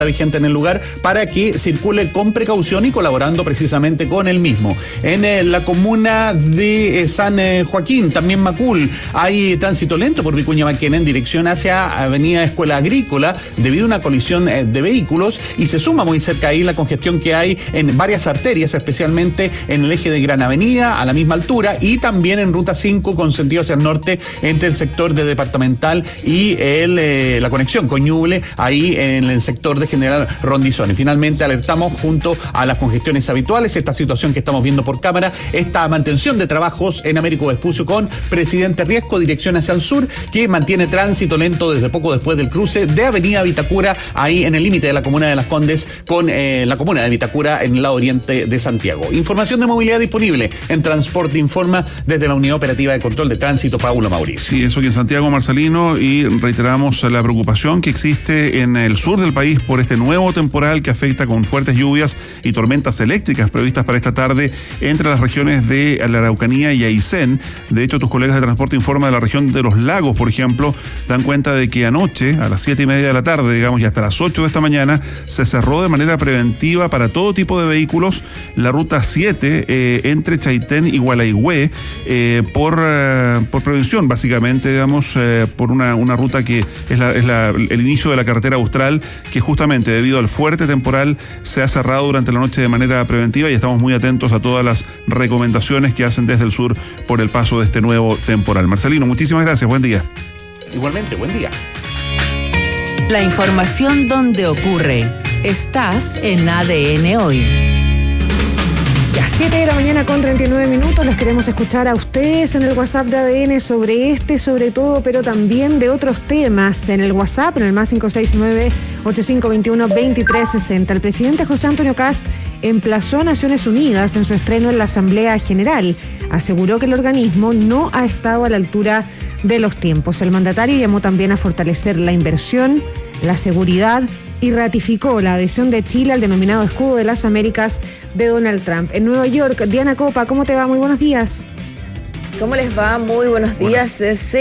vigente en el lugar para que circule con precaución y colaborando precisamente con el mismo. En la comuna de San Joaquín, también Macul, hay tránsito lento por Vicuña Maquena en dirección hacia Avenida Escuela Agrícola debido a una colisión de vehículos, y se suma muy cerca ahí la congestión que hay en varias arterias, especialmente en el eje de Gran Avenida a la misma altura, y también en Ruta 5 con sentido hacia el norte entre el sector de Departamental y la conexión con Ñuble, ahí en el sector de General Rondizón. Y finalmente alertamos junto a las congestiones habituales esta situación que estamos viendo por cámara, esta mantención de trabajos en Américo Vespucio con Presidente Riesco, dirección hacia el sur, que mantiene tránsito lento desde poco después del cruce de Avenida Vitacura, ahí en el límite de la comuna de Las Condes con la comuna de Vitacura en el lado oriente de Santiago. Información de movilidad disponible en Transporte Informa desde la Unidad Operativa de Control de Tránsito, Paulo Mauricio. Sí, eso que en Santiago, Marcelino, y reiteramos la preocupación que existe en el sur del país por este nuevo temporal que afecta con fuertes lluvias y tormentas eléctricas previstas para esta tarde entre las regiones de la Araucanía y Aysén. De hecho, tus colegas de Transporte Informa de la región de Los Lagos, por ejemplo, dan cuenta de que anoche, a las 7:30 de la tarde, digamos, y hasta las 8 de esta mañana, se cerró de manera preventiva para todo tipo de vehículos la ruta 7 entre Chaitén y Gualaigüe por prevención, básicamente, digamos, por una ruta que es el inicio de la carretera austral, que justamente debido al fuerte temporal se ha cerrado durante la noche de manera preventiva, y estamos muy atentos a todas las recomendaciones que hacen desde el sur por el paso de este nuevo temporal. Marcelino, muchísimas gracias, buen día. Igualmente, buen día. La información donde ocurre. Estás en ADN Hoy. Ya, 7 de la mañana con 39 minutos. Los queremos escuchar a ustedes en el WhatsApp de ADN sobre sobre todo, pero también de otros temas. En el WhatsApp, en el más 569-8521-2360. El presidente José Antonio Kast emplazó a Naciones Unidas en su estreno en la Asamblea General. Aseguró que el organismo no ha estado a la altura de los tiempos. El mandatario llamó también a fortalecer la inversión, la seguridad, y ratificó la adhesión de Chile al denominado Escudo de las Américas de Donald Trump. En Nueva York, Diana Copa, ¿cómo te va? Muy buenos días. ¿Cómo les va? Muy buenos días.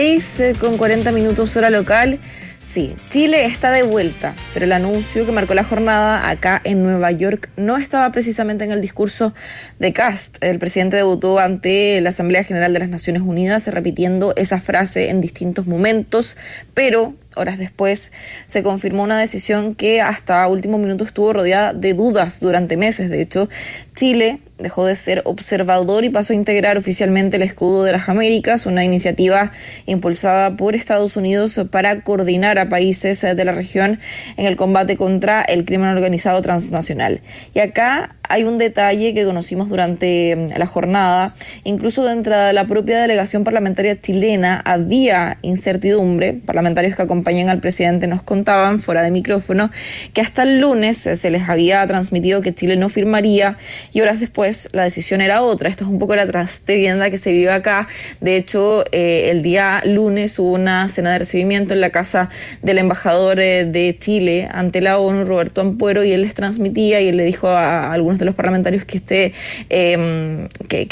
6:40 hora local. Sí, Chile está de vuelta, pero el anuncio que marcó la jornada acá en Nueva York no estaba precisamente en el discurso de Kast. El presidente debutó ante la Asamblea General de las Naciones Unidas repitiendo esa frase en distintos momentos, pero horas después se confirmó una decisión que hasta último minuto estuvo rodeada de dudas durante meses. De hecho, Chile dejó de ser observador y pasó a integrar oficialmente el Escudo de las Américas, una iniciativa impulsada por Estados Unidos para coordinar a países de la región en el combate contra el crimen organizado transnacional. Y acá hay un detalle que conocimos durante la jornada. Incluso dentro de la propia delegación parlamentaria chilena había incertidumbre. Parlamentarios que acompañan al presidente nos contaban fuera de micrófono que hasta el lunes se les había transmitido que Chile no firmaría, y horas después la decisión era otra. Esto es un poco la trastienda que se vive acá. De hecho, el día lunes hubo una cena de recibimiento en la casa del embajador de Chile ante la ONU, Roberto Ampuero, y él les transmitía y él le dijo a algunos de los parlamentarios que el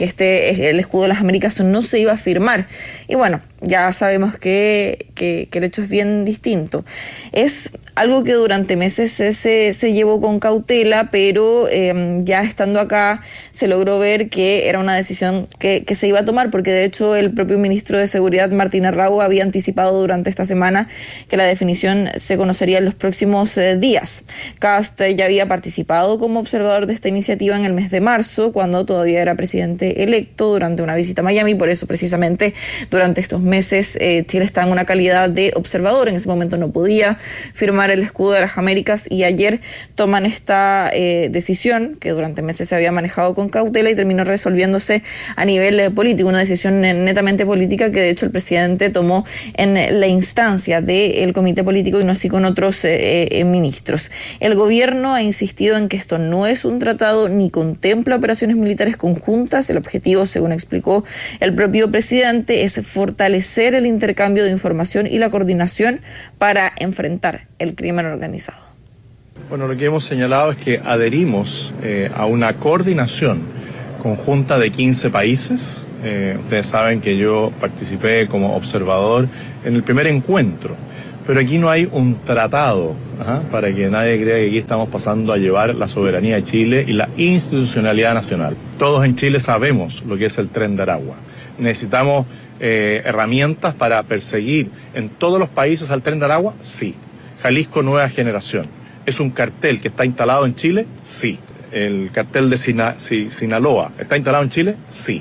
Escudo de las Américas no se iba a firmar. Y bueno, ya sabemos que el hecho es bien distinto. Es algo que durante meses se llevó con cautela, pero ya estando acá se logró ver que era una decisión que se iba a tomar, porque de hecho el propio ministro de Seguridad, Martín Arrau, había anticipado durante esta semana que la definición se conocería en los próximos días. Kast ya había participado como observador de esta iniciativa en el mes de marzo, cuando todavía era presidente electo, durante una visita a Miami. Por eso precisamente durante estos meses Chile está en una calidad de observador. En ese momento no podía firmar el Escudo de las Américas, y ayer toman esta decisión que durante meses se había manejado con cautela y terminó resolviéndose a nivel político, una decisión netamente política que de hecho el presidente tomó en la instancia del comité político y no así con otros ministros. El gobierno ha insistido en que esto no es un tratado ni contempla operaciones militares conjuntas. El objetivo, según explicó el propio presidente, es fortalecer el intercambio de información y la coordinación para enfrentar el crimen organizado. Bueno, lo que hemos señalado es que adherimos a una coordinación conjunta de 15 países. Ustedes saben que yo participé como observador en el primer encuentro, Pero aquí no hay un tratado, para que nadie crea que aquí estamos pasando a llevar la soberanía de Chile y la institucionalidad nacional. Todos en Chile sabemos lo que es el Tren de Aragua. Necesitamos herramientas para perseguir en todos los países al Tren de Aragua, sí. Jalisco Nueva Generación. ¿Es un cartel que está instalado en Chile? Sí. ¿El cartel de Sinaloa está instalado en Chile? Sí.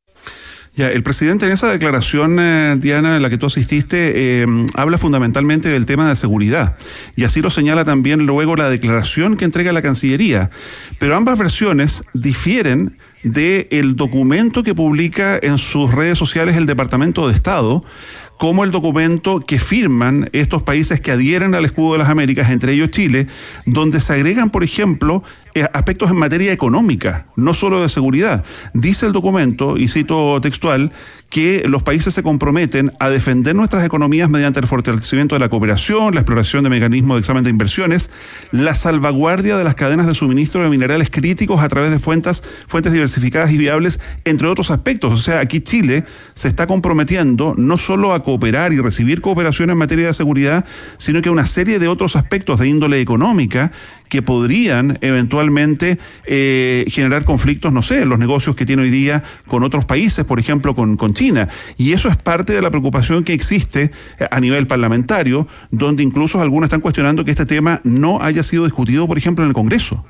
Ya, el presidente en esa declaración, Diana, en la que tú asististe, habla fundamentalmente del tema de seguridad. Y así lo señala también luego la declaración que entrega la Cancillería. Pero ambas versiones difieren del documento que publica en sus redes sociales el Departamento de Estado, como el documento que firman estos países que adhieren al Escudo de las Américas, entre ellos Chile, donde se agregan, por ejemplo, aspectos en materia económica, no solo de seguridad. Dice el documento, y cito textual, que los países se comprometen a defender nuestras economías mediante el fortalecimiento de la cooperación, la exploración de mecanismos de examen de inversiones, la salvaguardia de las cadenas de suministro de minerales críticos a través de fuentes diversificadas y viables, entre otros aspectos. O sea, aquí Chile se está comprometiendo no solo a cooperar y recibir cooperación en materia de seguridad, sino que a una serie de otros aspectos de índole económica que podrían eventualmente generar conflictos, no sé, en los negocios que tiene hoy día con otros países, por ejemplo, con China. Y eso es parte de la preocupación que existe a nivel parlamentario, donde incluso algunos están cuestionando que este tema no haya sido discutido, por ejemplo, en el Congreso.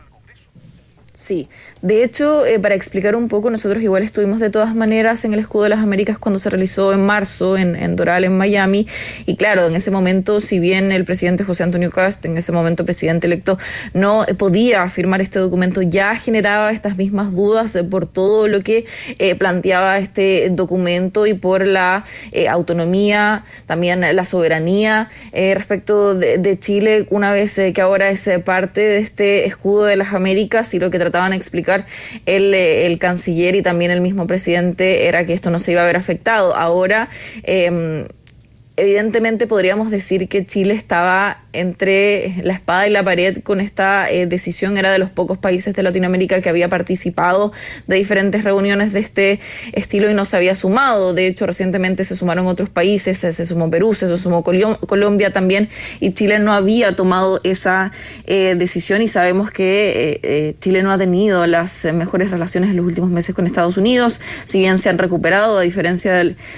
Sí, de hecho, para explicar un poco, nosotros igual estuvimos de todas maneras en el Escudo de las Américas cuando se realizó en marzo en Doral, en Miami, y claro, en ese momento, si bien el presidente José Antonio Kast, en ese momento presidente electo, no podía firmar este documento, ya generaba estas mismas dudas por todo lo que planteaba este documento y por la autonomía, también la soberanía respecto de Chile, una vez que ahora es parte de este Escudo de las Américas, y lo que trataban de explicar el canciller y también el mismo presidente era que esto no se iba a ver afectado. Ahora, evidentemente podríamos decir que Chile estaba entre la espada y la pared con esta decisión. Era de los pocos países de Latinoamérica que había participado de diferentes reuniones de este estilo y no se había sumado. De hecho, recientemente se sumaron otros países, se sumó Perú, se sumó Colombia también, y Chile no había tomado esa decisión, y sabemos que Chile no ha tenido las mejores relaciones en los últimos meses con Estados Unidos. Si bien se han recuperado, a diferencia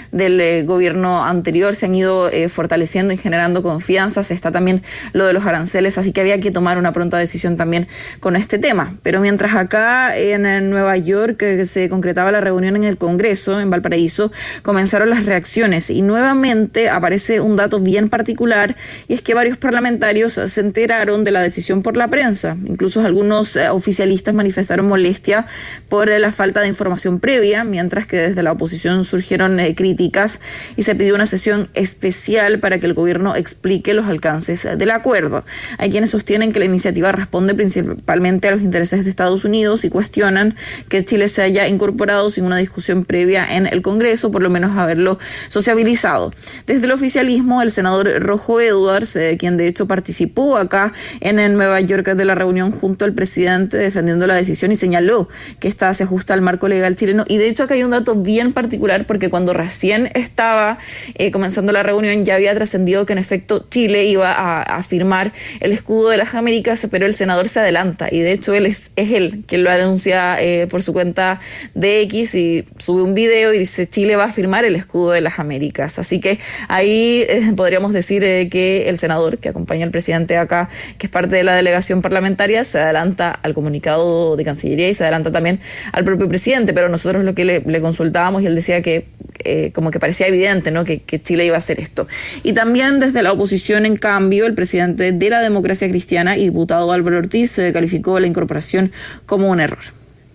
del gobierno anterior, se han ido fortaleciendo y generando confianza. Se está también lo de los aranceles, así que había que tomar una pronta decisión también con este tema. Pero mientras acá en Nueva York se concretaba la reunión en el Congreso, en Valparaíso, comenzaron las reacciones y nuevamente aparece un dato bien particular, y es que varios parlamentarios se enteraron de la decisión por la prensa. Incluso algunos oficialistas manifestaron molestia por la falta de información previa, mientras que desde la oposición surgieron críticas y se pidió una sesión especial para que el gobierno explique los alcances del acuerdo. Hay quienes sostienen que la iniciativa responde principalmente a los intereses de Estados Unidos y cuestionan que Chile se haya incorporado sin una discusión previa en el Congreso, por lo menos haberlo sociabilizado. Desde el oficialismo, el senador Rojo Edwards, quien de hecho participó acá en Nueva York de la reunión junto al presidente defendiendo la decisión, y señaló que esta se ajusta al marco legal chileno. Y de hecho acá hay un dato bien particular, porque cuando recién estaba comenzando la reunión ya había trascendido que en efecto Chile iba a firmar el Escudo de las Américas, pero el senador se adelanta, y de hecho él es él quien lo anuncia por su cuenta de X, y sube un video y dice: Chile va a firmar el Escudo de las Américas. Así que ahí podríamos decir que el senador que acompaña al presidente acá, que es parte de la delegación parlamentaria, se adelanta al comunicado de Cancillería y se adelanta también al propio presidente. Pero nosotros lo que le consultábamos, y él decía que como que parecía evidente, ¿no?, que Chile iba a hacer esto. Y también desde la oposición, en cambio, el presidente de la Democracia Cristiana y diputado Álvaro Ortiz calificó la incorporación como un error.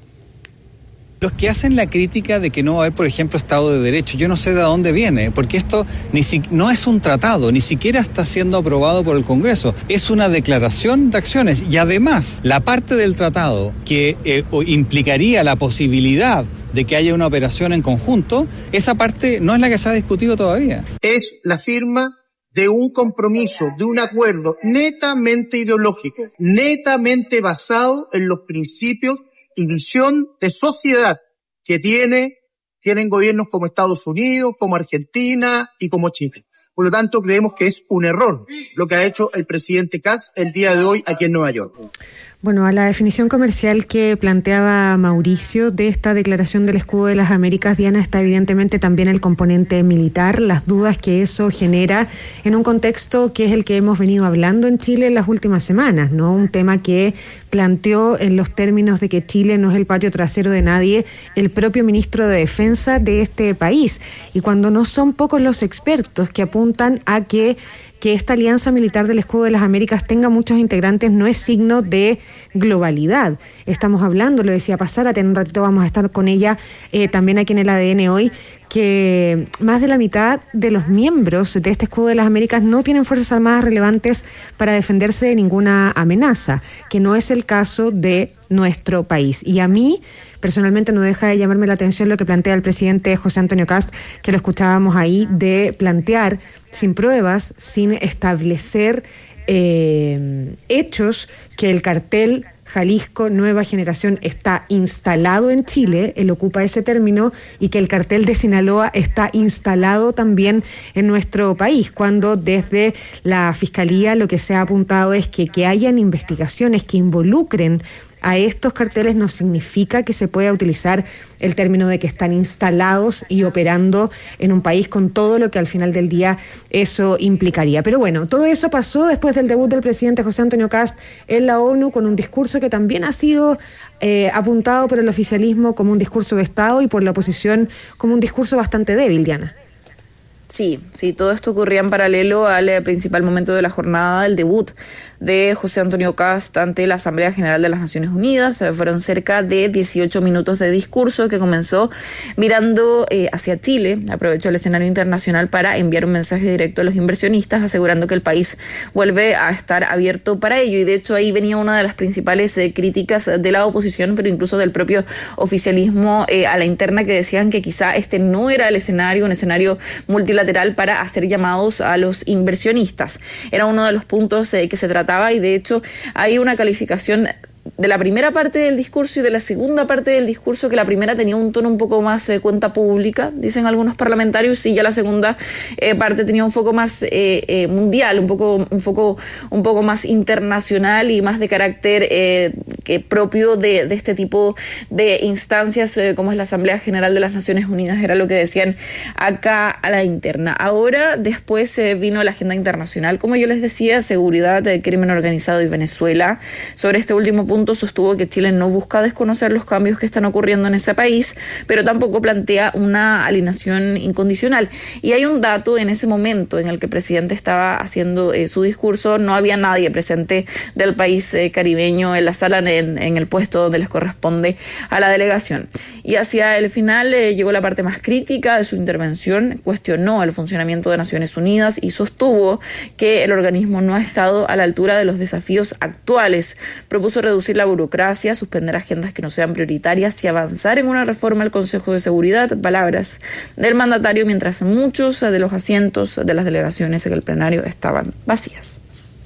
Los que hacen la crítica de que no va a haber, por ejemplo, Estado de Derecho, yo no sé de dónde viene, porque esto no es un tratado, ni siquiera está siendo aprobado por el Congreso, es una declaración de acciones, y además la parte del tratado que implicaría la posibilidad de que haya una operación en conjunto, esa parte no es la que se ha discutido todavía. Es la firma de un compromiso, de un acuerdo netamente ideológico, netamente basado en los principios y visión de sociedad que tienen gobiernos como Estados Unidos, como Argentina y como Chile. Por lo tanto, creemos que es un error lo que ha hecho el presidente Kast el día de hoy aquí en Nueva York. Bueno, a la definición comercial que planteaba Mauricio de esta declaración del Escudo de las Américas, Diana, está evidentemente también el componente militar, las dudas que eso genera en un contexto que es el que hemos venido hablando en Chile en las últimas semanas, ¿no? Un tema que planteó en los términos de que Chile no es el patio trasero de nadie el propio ministro de Defensa de este país. Y cuando no son pocos los expertos que apuntan a que esta alianza militar del Escudo de las Américas tenga muchos integrantes no es signo de globalidad. Estamos hablando, lo decía Pazárate, en un ratito vamos a estar con ella también aquí en el ADN hoy, que más de la mitad de los miembros de este Escudo de las Américas no tienen fuerzas armadas relevantes para defenderse de ninguna amenaza, que no es el caso de nuestro país. Y a mí, personalmente, no deja de llamarme la atención lo que plantea el presidente José Antonio Kast, que lo escuchábamos ahí, de plantear sin pruebas, sin establecer hechos, que el cartel Jalisco Nueva Generación está instalado en Chile, él ocupa ese término, y que el cartel de Sinaloa está instalado también en nuestro país, cuando desde la Fiscalía lo que se ha apuntado es que hayan investigaciones que involucren a estos carteles no significa que se pueda utilizar el término de que están instalados y operando en un país con todo lo que al final del día eso implicaría. Pero bueno, todo eso pasó después del debut del presidente José Antonio Kast en la ONU, con un discurso que también ha sido apuntado por el oficialismo como un discurso de Estado y por la oposición como un discurso bastante débil, Diana. Sí, todo esto ocurría en paralelo al principal momento de la jornada, el debut de José Antonio Kast ante la Asamblea General de las Naciones Unidas. Fueron cerca de 18 minutos de discurso que comenzó mirando hacia Chile. Aprovechó el escenario internacional para enviar un mensaje directo a los inversionistas, asegurando que el país vuelve a estar abierto para ello. Y de hecho ahí venía una de las principales críticas de la oposición, pero incluso del propio oficialismo a la interna, que decían que quizá este no era el escenario, un escenario multilateral para hacer llamados a los inversionistas. Era uno de los puntos que se trataba, y de hecho hay una calificación de la primera parte del discurso y de la segunda parte del discurso, que la primera tenía un tono un poco más cuenta pública, dicen algunos parlamentarios, y ya la segunda parte tenía un foco más mundial, un poco más internacional y más de carácter propio de este tipo de instancias como es la Asamblea General de las Naciones Unidas, era lo que decían acá a la interna. Ahora, después vino la agenda internacional, como yo les decía, seguridad, crimen organizado y Venezuela. Sobre este último punto sostuvo que Chile no busca desconocer los cambios que están ocurriendo en ese país, pero tampoco plantea una alineación incondicional. Y hay un dato: en ese momento en el que el presidente estaba haciendo su discurso, no había nadie presente del país caribeño en la sala, en el puesto donde les corresponde a la delegación. Y hacia el final llegó la parte más crítica de su intervención, cuestionó el funcionamiento de Naciones Unidas y sostuvo que el organismo no ha estado a la altura de los desafíos actuales. Propuso reducir la burocracia, suspender agendas que no sean prioritarias y avanzar en una reforma al Consejo de Seguridad. Palabras del mandatario, mientras muchos de los asientos de las delegaciones en el plenario estaban vacías.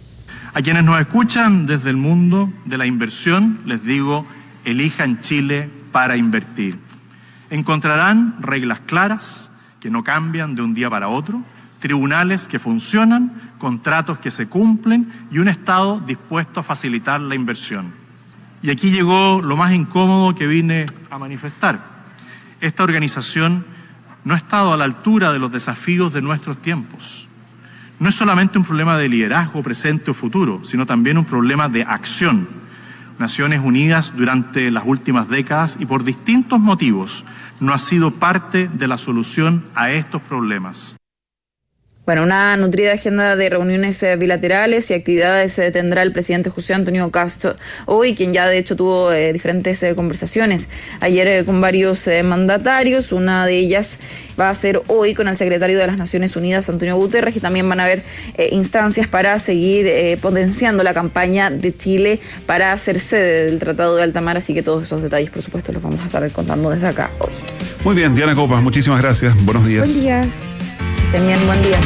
A quienes nos escuchan desde el mundo de la inversión, les digo: elijan Chile para invertir. Encontrarán reglas claras que no cambian de un día para otro, tribunales que funcionan, contratos que se cumplen y un Estado dispuesto a facilitar la inversión. Y aquí llegó lo más incómodo que vine a manifestar. Esta organización no ha estado a la altura de los desafíos de nuestros tiempos. No es solamente un problema de liderazgo presente o futuro, sino también un problema de acción. Naciones Unidas durante las últimas décadas y por distintos motivos no ha sido parte de la solución a estos problemas. Bueno, una nutrida agenda de reuniones bilaterales y actividades tendrá el presidente José Antonio Kast hoy, quien ya de hecho tuvo diferentes conversaciones ayer con varios mandatarios. Una de ellas va a ser hoy con el secretario de las Naciones Unidas, Antonio Guterres, y también van a haber instancias para seguir potenciando la campaña de Chile para ser sede del Tratado de Alta Mar, así que todos esos detalles, por supuesto, los vamos a estar contando desde acá hoy. Muy bien, Diana Copas, muchísimas gracias. Buenos días. Buen día. Tenían buen día.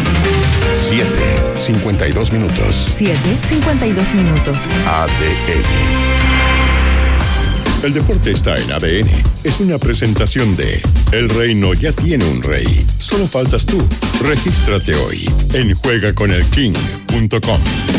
7:52 minutos. 7:52 minutos. ADN. El deporte está en ADN. Es una presentación de El Reino ya tiene un rey. Solo faltas tú. Regístrate hoy en juegaconelking.com.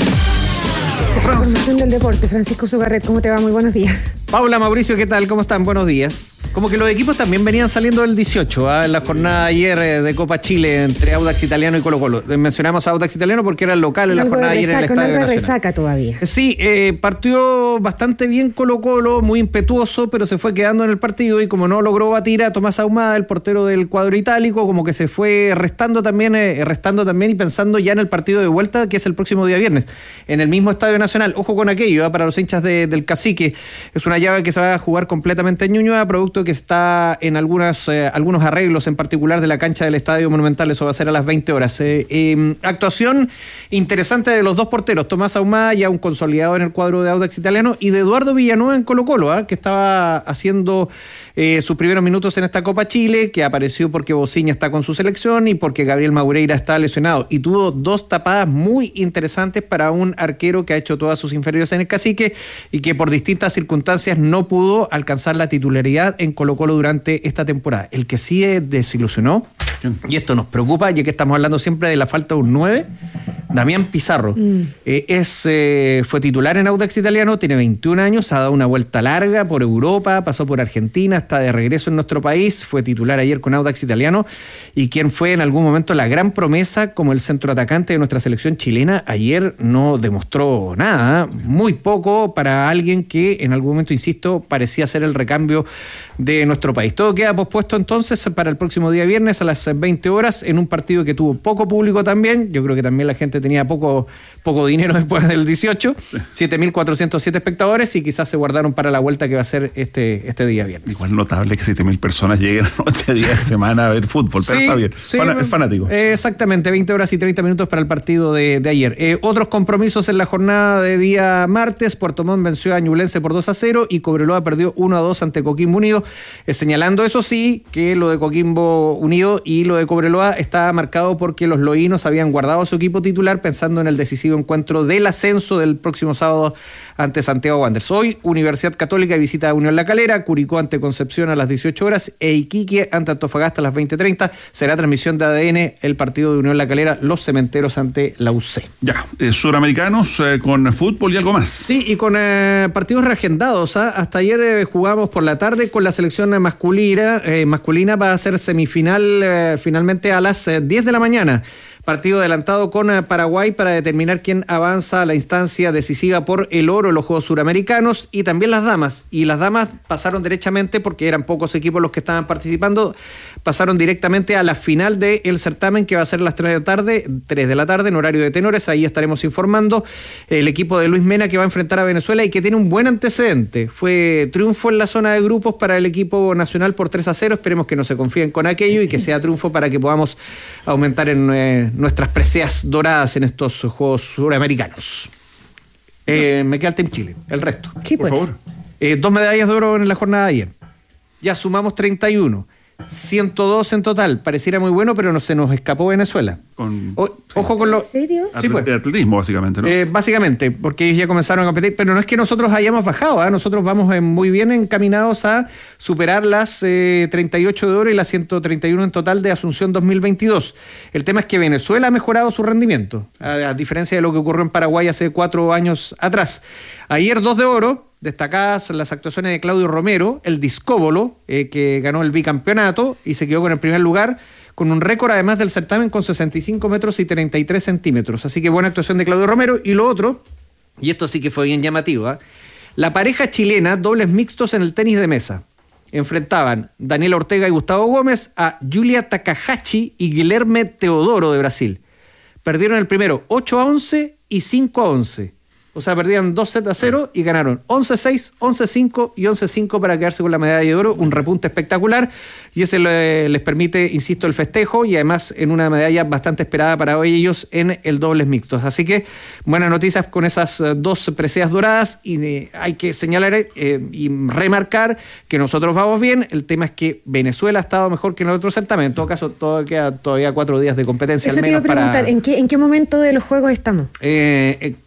Información del deporte. Francisco Sugarret, ¿cómo te va? Muy buenos días. Paula, Mauricio, ¿qué tal? ¿Cómo están? Buenos días. Como que los equipos también venían saliendo del 18, en la jornada de ayer de Copa Chile entre Audax Italiano y Colo-Colo. Mencionamos a Audax Italiano porque era el local en la jornada de ayer en el Estadio Nacional. Resaca todavía. Sí, partió bastante bien Colo-Colo, muy impetuoso, pero se fue quedando en el partido y como no logró batir a Tomás Ahumada, el portero del cuadro itálico, como que se fue restando también y pensando ya en el partido de vuelta, que es el próximo día viernes, en el mismo Estadio Nacional. Ojo con aquello, para los hinchas del Cacique. Es una llave que se va a jugar completamente en Ñuñoa, producto que está en algunos arreglos, en particular de la cancha del Estadio Monumental. Eso va a ser a las 20 horas. Actuación interesante de los dos porteros, Tomás Ahumada, ya un consolidado en el cuadro de Audax Italiano, y de Eduardo Villanueva en Colo-Colo, que estaba haciendo sus primeros minutos en esta Copa Chile, que apareció porque Bociña está con su selección y porque Gabriel Madureira está lesionado, y tuvo dos tapadas muy interesantes para un arquero que ha hecho todas sus inferiores en el Cacique y que por distintas circunstancias no pudo alcanzar la titularidad en Colo-Colo durante esta temporada. El que sí desilusionó, y esto nos preocupa, ya que estamos hablando siempre de la falta de un 9, Damián Pizarro. Fue titular en Audax Italiano, tiene 21 años, ha dado una vuelta larga por Europa, pasó por Argentina, está de regreso en nuestro país, fue titular ayer con Audax Italiano, y quien fue en algún momento la gran promesa como el centroatacante de nuestra selección chilena, ayer no demostró nada, muy poco para alguien que en algún momento, insisto, parecía ser el recambio de nuestro país. Todo queda pospuesto entonces para el próximo día viernes a las 20 horas en un partido que tuvo poco público también. Yo creo que también la gente tenía poco dinero después del 18, 7.407 espectadores, y quizás se guardaron para la vuelta que va a ser este día viernes. Igual notable que 7.000 personas lleguen a noche, día de semana a ver fútbol, pero está bien, es fanático. Exactamente, 20 horas y 30 minutos para el partido de ayer. Otros compromisos en la jornada de día martes: Puerto Montt venció a Ñublense por 2-0 y Cobreloa perdió 1-2 ante Coquimbo Unido, señalando eso sí que lo de Coquimbo Unido y lo de Cobreloa está marcado porque los loínos habían guardado a su equipo titular pensando en el decisivo encuentro del ascenso del próximo sábado ante Santiago Wanderers. Hoy Universidad Católica visita a Unión La Calera, Curicó ante Concepción a las 18 horas e Iquique ante Antofagasta a las 20:30. Será transmisión de ADN el partido de Unión La Calera, Los Cementeros ante la UC. Ya, suramericanos con fútbol y algo más. Sí, y con partidos reagendados. Hasta ayer jugamos por la tarde con la selección masculina va a ser semifinal finalmente a las 10 de la mañana. Partido adelantado con Paraguay para determinar quién avanza a la instancia decisiva por el oro en los Juegos Suramericanos, y también las damas. Y las damas pasaron derechamente, porque eran pocos equipos los que estaban participando, pasaron directamente a la final del certamen, que va a ser a las 3 de la tarde en horario de tenores. Ahí estaremos informando. El equipo de Luis Mena, que va a enfrentar a Venezuela y que tiene un buen antecedente. Fue triunfo en la zona de grupos para el equipo nacional por 3-0. Esperemos que no se confíen con aquello y que sea triunfo para que podamos aumentar en nuestras preseas doradas en estos Juegos Suramericanos. Me queda el Team Chile, el resto. Sí, por pues. favor. 2 medallas de oro en la jornada de ayer. Ya sumamos 31. 102 en total. Pareciera muy bueno, pero no se nos escapó Venezuela. Ojo con lo... ¿En serio? Sí, pues. Atletismo, básicamente, ¿no? Básicamente, porque ellos ya comenzaron a competir, pero no es que nosotros hayamos bajado, nosotros vamos muy bien encaminados a superar las 38 de oro y las 131 en total de Asunción 2022. El tema es que Venezuela ha mejorado su rendimiento, a diferencia de lo que ocurrió en Paraguay hace 4 años atrás. Ayer 2 de oro. Destacadas las actuaciones de Claudio Romero, el discóbolo, que ganó el bicampeonato y se quedó con el primer lugar, con un récord además del certamen con 65 metros y 33 centímetros. Así que buena actuación de Claudio Romero. Y lo otro, y esto sí que fue bien llamativo, la pareja chilena, dobles mixtos en el tenis de mesa. Enfrentaban Daniela Ortega y Gustavo Gómez a Julia Takahashi y Guilherme Teodoro de Brasil. Perdieron el primero 8-11 y 5-11. O sea, perdían 2-0 y ganaron 11-6, 11-5 y 11-5 para quedarse con la medalla de oro. Un repunte espectacular, y ese les permite, insisto, el festejo, y además en una medalla bastante esperada para ellos en el dobles mixtos. Así que buenas noticias con esas 2 preseas doradas, y hay que señalar y remarcar que nosotros vamos bien. El tema es que Venezuela ha estado mejor que en el otro certamen. En todo caso, queda todavía 4 días de competencia. Eso al menos te iba a preguntar, ¿en qué momento de los juegos estamos?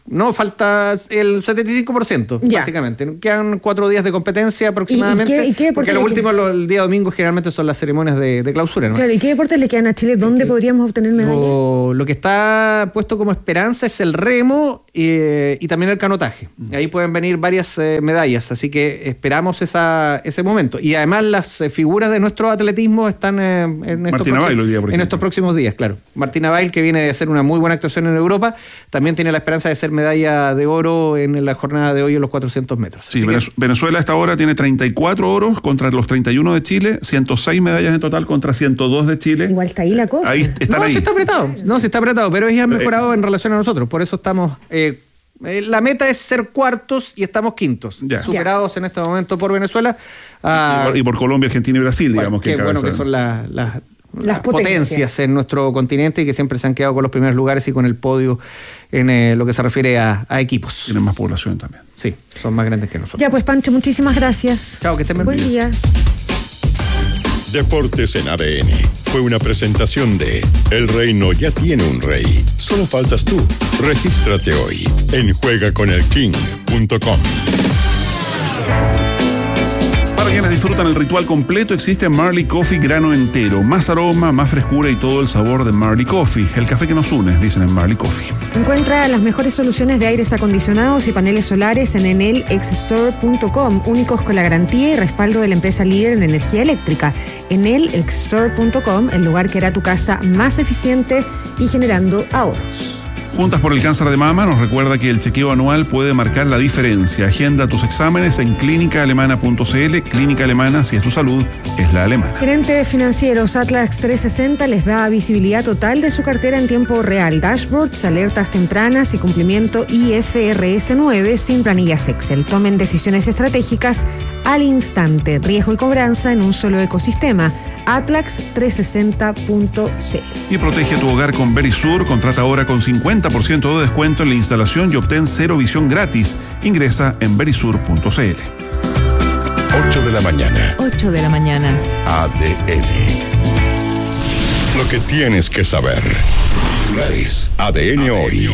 No, falta el 75%, Ya. básicamente. Quedan 4 días de competencia aproximadamente. ¿Y qué deporte porque los le últimos, el día domingo, generalmente son las ceremonias de clausura, ¿no? Claro, ¿y qué deportes le quedan a Chile? ¿Dónde podríamos obtener medallas? Lo que está puesto como esperanza es el remo y también el canotaje. Ahí pueden venir varias medallas, así que esperamos ese momento. Y además las figuras de nuestro atletismo están en estos próximos días, claro. Martina Bail, que viene de hacer una muy buena actuación en Europa, también tiene la esperanza de ser medalla de oro en la jornada de hoy en los 400 metros. Sí, Venezuela a esta hora tiene 34 oros contra los 31 de Chile, 106 medallas en total contra 102 de Chile. Igual está ahí la cosa. Ahí están ahí. Sí está apretado. No, sí está apretado, pero ellos han mejorado en relación a nosotros. Por eso estamos... la meta es ser cuartos y estamos quintos, superados en este momento por Venezuela. Y por Colombia, Argentina y Brasil, digamos. Qué bueno que son las potencias en nuestro continente y que siempre se han quedado con los primeros lugares y con el podio en lo que se refiere a equipos. Tienen más población también. Sí, son más grandes que nosotros. Ya pues, Pancho, muchísimas gracias. Chao, que estén bien. Buen día. Deportes en ADN. Fue una presentación de El Reino ya tiene un rey. Solo faltas tú. Regístrate hoy en juegaconelking.com. Para quienes disfrutan el ritual completo, existe Marley Coffee grano entero. Más aroma, más frescura y todo el sabor de Marley Coffee. El café que nos une, dicen en Marley Coffee. Encuentra las mejores soluciones de aires acondicionados y paneles solares en enelxstore.com, únicos con la garantía y respaldo de la empresa líder en energía eléctrica. Enelxstore.com, el lugar que hará tu casa más eficiente y generando ahorros. Juntas por el Cáncer de Mama nos recuerda que el chequeo anual puede marcar la diferencia. Agenda tus exámenes en clínicaalemana.cl. Clínica Alemana, si es tu salud, es la alemana. Gerente de financieros Atlas 360 les da visibilidad total de su cartera en tiempo real, dashboards, alertas tempranas y cumplimiento IFRS 9 sin planillas Excel. Tomen decisiones estratégicas al instante, riesgo y cobranza en un solo ecosistema. Atlax360.cl. Y protege tu hogar con Verisur. Contrata ahora con 50% de descuento en la instalación y obtén cero visión gratis. Ingresa en verisur.cl. 8 de la mañana. 8 de la mañana. ADN. Lo que tienes que saber. ADN hoy.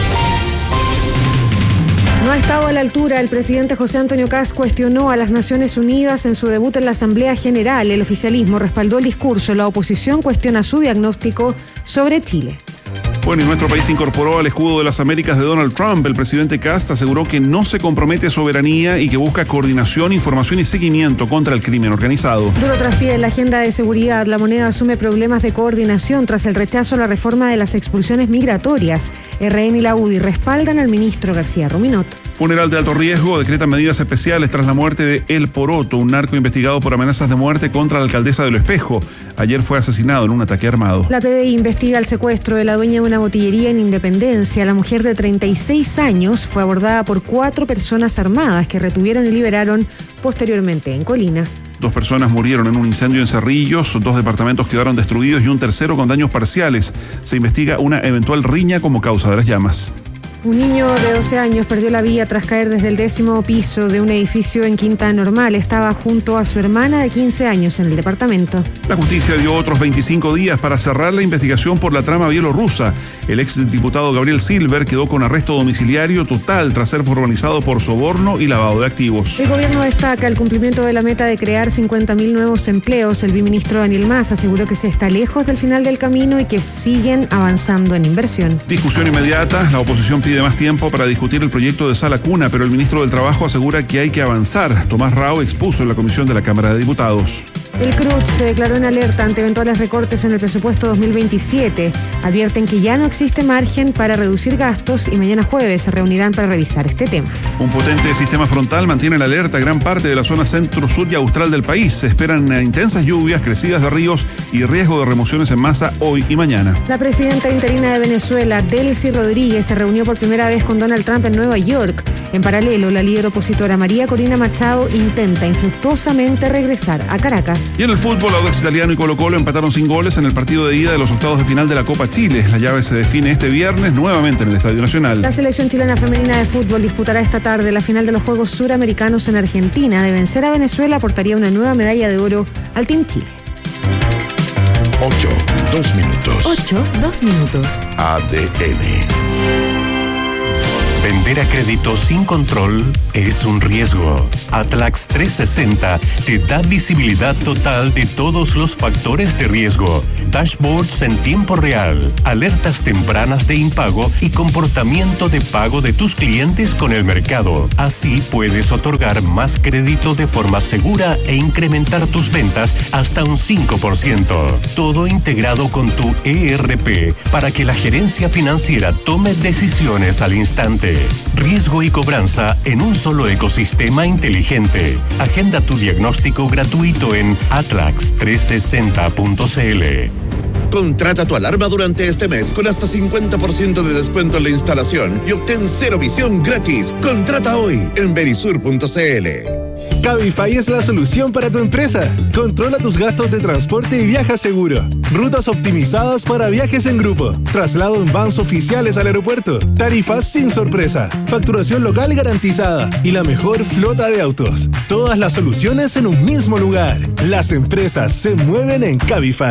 No ha estado a la altura. El presidente José Antonio Kast cuestionó a las Naciones Unidas en su debut en la Asamblea General. El oficialismo respaldó el discurso. La oposición cuestiona su diagnóstico sobre Chile. Bueno, y nuestro país incorporó al escudo de las Américas de Donald Trump. El presidente Kast aseguró que no se compromete soberanía y que busca coordinación, información y seguimiento contra el crimen organizado. Duro traspié en la agenda de seguridad. La moneda asume problemas de coordinación tras el rechazo a la reforma de las expulsiones migratorias. RN y la UDI respaldan al ministro García Ruminot. Funeral de alto riesgo, decretan medidas especiales tras la muerte de El Poroto, un narco investigado por amenazas de muerte contra la alcaldesa de Lo Espejo. Ayer fue asesinado en un ataque armado. La PDI investiga el secuestro de la dueña de una botillería en Independencia. La mujer de 36 años fue abordada por 4 personas armadas que retuvieron y liberaron posteriormente en Colina. 2 personas murieron en un incendio en Cerrillos, 2 departamentos quedaron destruidos y un tercero con daños parciales. Se investiga una eventual riña como causa de las llamas. Un niño de 12 años perdió la vida tras caer desde el 10º piso de un edificio en Quinta Normal. Estaba junto a su hermana de 15 años en el departamento. La justicia dio otros 25 días para cerrar la investigación por la trama bielorrusa. El exdiputado Gabriel Silver quedó con arresto domiciliario total tras ser formalizado por soborno y lavado de activos. El gobierno destaca el cumplimiento de la meta de crear 50.000 nuevos empleos. El viceministro Daniel Mas aseguró que se está lejos del final del camino y que siguen avanzando en inversión. Discusión inmediata. La oposición pide más tiempo para discutir el proyecto de Sala Cuna, pero el ministro del Trabajo asegura que hay que avanzar. Tomás Rao expuso en la comisión de la Cámara de Diputados. El CRUD se declaró en alerta ante eventuales recortes en el presupuesto 2027. Advierten que ya no existe margen para reducir gastos y mañana jueves se reunirán para revisar este tema. Un potente sistema frontal mantiene en alerta gran parte de la zona centro, sur y austral del país. Se esperan intensas lluvias, crecidas de ríos y riesgo de remociones en masa hoy y mañana. La presidenta interina de Venezuela, Delcy Rodríguez, se reunió por primera vez con Donald Trump en Nueva York. En paralelo, la líder opositora María Corina Machado intenta infructuosamente regresar a Caracas. Y en el fútbol, Audax Italiano y Colo-Colo empataron sin goles en el partido de ida de los octavos de final de la Copa Chile. La llave se define este viernes nuevamente en el Estadio Nacional. La selección chilena femenina de fútbol disputará esta tarde la final de los Juegos Suramericanos en Argentina. De vencer a Venezuela, aportaría una nueva medalla de oro al Team Chile. 8, 2 minutos. 8, 2 minutos. ADN. Vender a crédito sin control es un riesgo. Atlax 360 te da visibilidad total de todos los factores de riesgo, dashboards en tiempo real, alertas tempranas de impago y comportamiento de pago de tus clientes con el mercado. Así puedes otorgar más crédito de forma segura e incrementar tus ventas hasta un 5%. Todo integrado con tu ERP para que la gerencia financiera tome decisiones al instante. Riesgo y cobranza en un solo ecosistema inteligente. Agenda tu diagnóstico gratuito en atlax360.cl. Contrata tu alarma durante este mes con hasta 50% de descuento en la instalación y obtén cero visión gratis. Contrata hoy en verisur.cl. Cabify es la solución para tu empresa. Controla tus gastos de transporte y viaja seguro. Rutas optimizadas para viajes en grupo. Traslado en vans oficiales al aeropuerto. Tarifas sin sorpresa. Facturación local garantizada. Y la mejor flota de autos. Todas las soluciones en un mismo lugar. Las empresas se mueven en Cabify.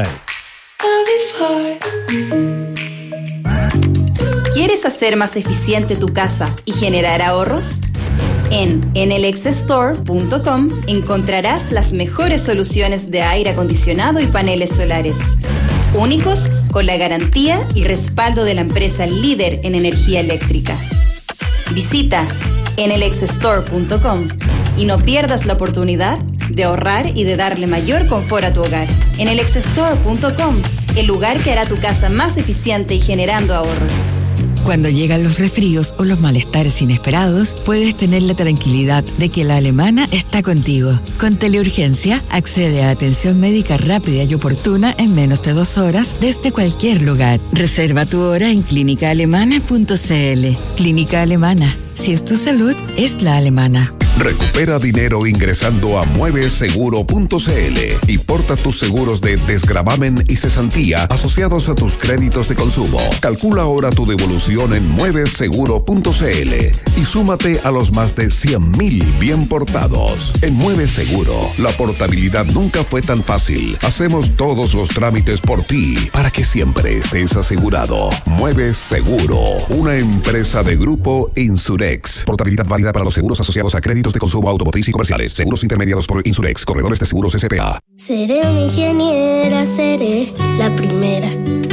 ¿Quieres hacer más eficiente tu casa y generar ahorros? En enelexstore.com encontrarás las mejores soluciones de aire acondicionado y paneles solares, únicos con la garantía y respaldo de la empresa líder en energía eléctrica. Visita enelexstore.com y no pierdas la oportunidad de ahorrar y de darle mayor confort a tu hogar. Enelexstore.com, el lugar que hará tu casa más eficiente y generando ahorros. Cuando llegan los resfríos o los malestares inesperados, puedes tener la tranquilidad de que la Alemana está contigo. Con Teleurgencia, accede a atención médica rápida y oportuna en menos de 2 horas desde cualquier lugar. Reserva tu hora en clínicaalemana.cl. Clínica Alemana. Si es tu salud, es la alemana. Recupera dinero ingresando a mueveseguro.cl y porta tus seguros de desgravamen y cesantía asociados a tus créditos de consumo. Calcula ahora tu devolución en mueveseguro.cl y súmate a los más de 100,000 bien portados. En Mueve Seguro, la portabilidad nunca fue tan fácil. Hacemos todos los trámites por ti para que siempre estés asegurado. Mueve Seguro, una empresa de Grupo Insurex. Portabilidad válida para los seguros asociados a créditos de consumo automotriz y comerciales. Seguros intermediados por Insurex. Corredores de seguros S.p.A. Seré una ingeniera, seré la primera.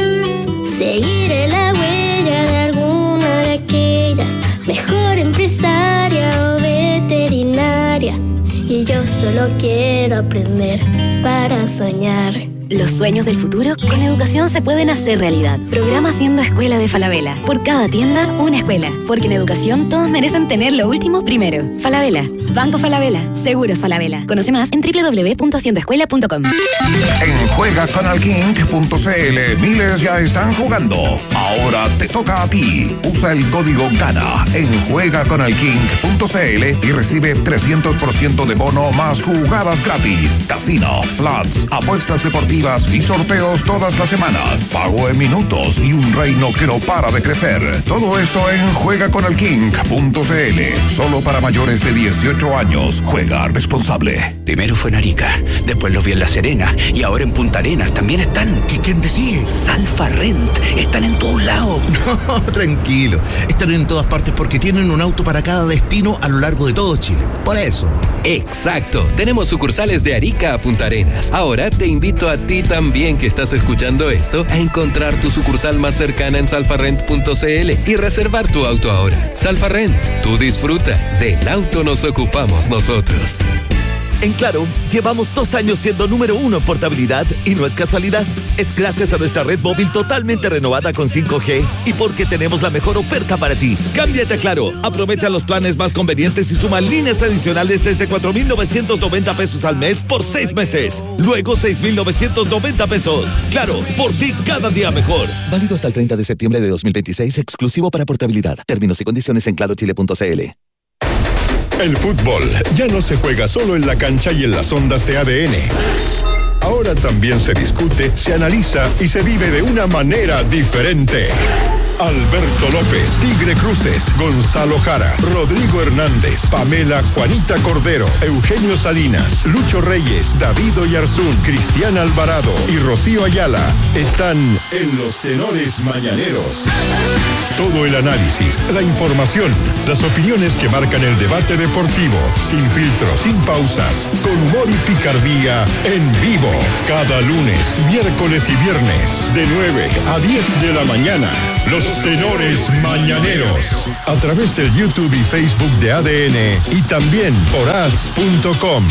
Seguiré la huella de alguna de aquellas. Mejor empresaria o veterinaria. Y yo solo quiero aprender para soñar. Los sueños del futuro con educación se pueden hacer realidad. Programa Siendo Escuela de Falabella. Por cada tienda, una escuela. Porque en educación todos merecen tener lo último primero. Falabella. Banco Falabella. Seguros Falabella. Conoce más en www.siendoescuela.com. En juegaconalking.cl miles ya están jugando. Ahora te toca a ti. Usa el código GANA en juegaconalking.cl y recibe 300% de bono más jugadas gratis. Casino, slots, apuestas deportivas y sorteos todas las semanas. Pago en minutos y un reino que no para de crecer. Todo esto en juegaconalking.cl. Solo para mayores de 18 años. Juega responsable. Primero fue en Arica, después los vi en La Serena y ahora en Punta Arenas también están. ¿Quién decide? Salfa Rent. Están en todos lados. No, tranquilo. Están en todas partes porque tienen un auto para cada destino a lo largo de todo Chile. Por eso. Exacto. Tenemos sucursales de Arica a Punta Arenas. Ahora te invito a ti también que estás escuchando esto a encontrar tu sucursal más cercana en salfarrent.cl y reservar tu auto ahora. Salfa Rent. Tú disfruta. Del auto nos ocupamos nosotros. En Claro, llevamos 2 años siendo número 1 en portabilidad y no es casualidad. Es gracias a nuestra red móvil totalmente renovada con 5G y porque tenemos la mejor oferta para ti. Cámbiate a Claro, aprovecha los planes más convenientes y suma líneas adicionales desde 4,990 pesos al mes por 6 meses. Luego 6,990 pesos. Claro, por ti cada día mejor. Válido hasta el 30 de septiembre de 2026, exclusivo para portabilidad. Términos y condiciones en clarochile.cl. El fútbol ya no se juega solo en la cancha y en las ondas de ADN. Ahora también se discute, se analiza y se vive de una manera diferente. Alberto López, Tigre Cruces, Gonzalo Jara, Rodrigo Hernández, Pamela Juanita Cordero, Eugenio Salinas, Lucho Reyes, David Oyarzún, Cristian Alvarado y Rocío Ayala están en Los Tenores Mañaneros. Todo el análisis, la información, las opiniones que marcan el debate deportivo, sin filtros, sin pausas, con humor y picardía, en vivo, cada lunes, miércoles y viernes, de 9 a 10 de la mañana. Los Tenores Mañaneros, a través del YouTube y Facebook de ADN y también por as.com.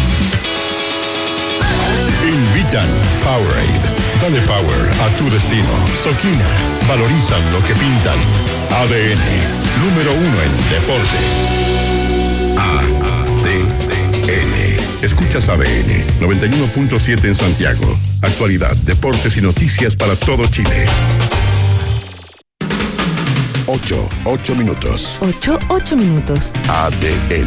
Invitan Powerade. Dale power a tu destino. Soquina. Valorizan lo que pintan. ADN. Número 1 en deportes. ADN. Escuchas ADN 91.7 en Santiago. Actualidad, deportes y noticias para todo Chile. 8 minutos. 8 minutos. ADN.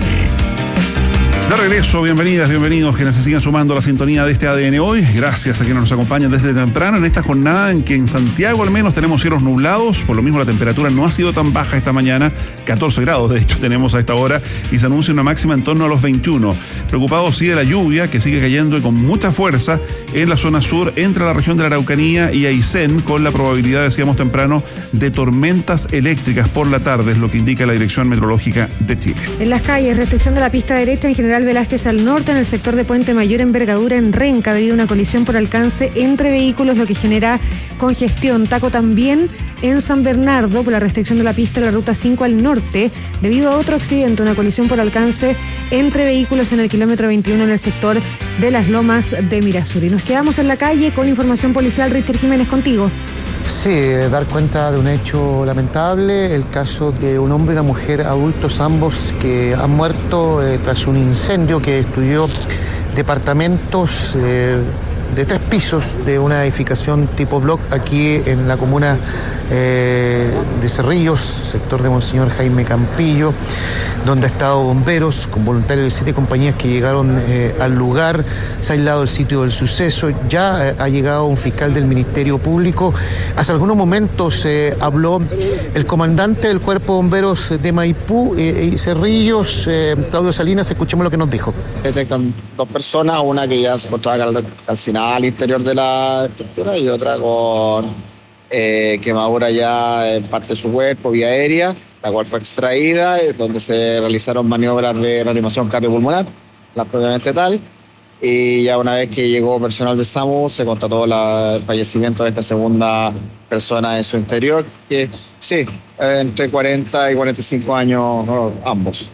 De regreso, bienvenidos quienes se siguen sumando a la sintonía de este ADN hoy. Gracias a quienes nos acompañan desde temprano en esta jornada en que en Santiago al menos tenemos cielos nublados. Por lo mismo la temperatura no ha sido tan baja esta mañana. 14 grados de hecho tenemos a esta hora y se anuncia una máxima en torno a los 21. Preocupados sí de la lluvia que sigue cayendo y con mucha fuerza en la zona sur entre la región de la Araucanía y Aysén, con la probabilidad, decíamos temprano, de tormentas eléctricas por la tarde, es lo que indica la Dirección Meteorológica de Chile. En las calles, restricción de la pista derecha en General Velázquez al norte, en el sector de Puente Mayor, envergadura en Renca, debido a una colisión por alcance entre vehículos, lo que genera congestión. Taco también en San Bernardo por la restricción de la pista de la ruta 5 al norte, debido a otro accidente, una colisión por alcance entre vehículos en el kilómetro 21 en el sector de las Lomas de Mirasuri. Nos quedamos en la calle con información policial. Richter Jiménez, contigo. Sí, dar cuenta de un hecho lamentable, el caso de un hombre y una mujer adultos, ambos que han muerto tras un incendio que destruyó departamentos de 3 pisos de una edificación tipo block aquí en la comuna de Cerrillos, sector de Monseñor Jaime Campillo, donde ha estado bomberos con voluntarios de 7 compañías que llegaron al lugar. Se ha aislado el sitio del suceso, ya ha llegado un fiscal del Ministerio Público. Hace algunos momentos habló el comandante del Cuerpo de Bomberos de Maipú y Cerrillos, Claudio Salinas. Escuchemos lo que nos dijo. Detectan 2 personas, una que ya se encontraba calcinada al interior de la estructura y otra con quemadura ya en parte de su cuerpo, vía aérea, la cual fue extraída, donde se realizaron maniobras de reanimación cardiopulmonar, la propiamente tal, y ya una vez que llegó personal de SAMU se constató el fallecimiento de esta segunda persona en su interior, que sí, entre 40 y 45 años, ¿no? Ambos.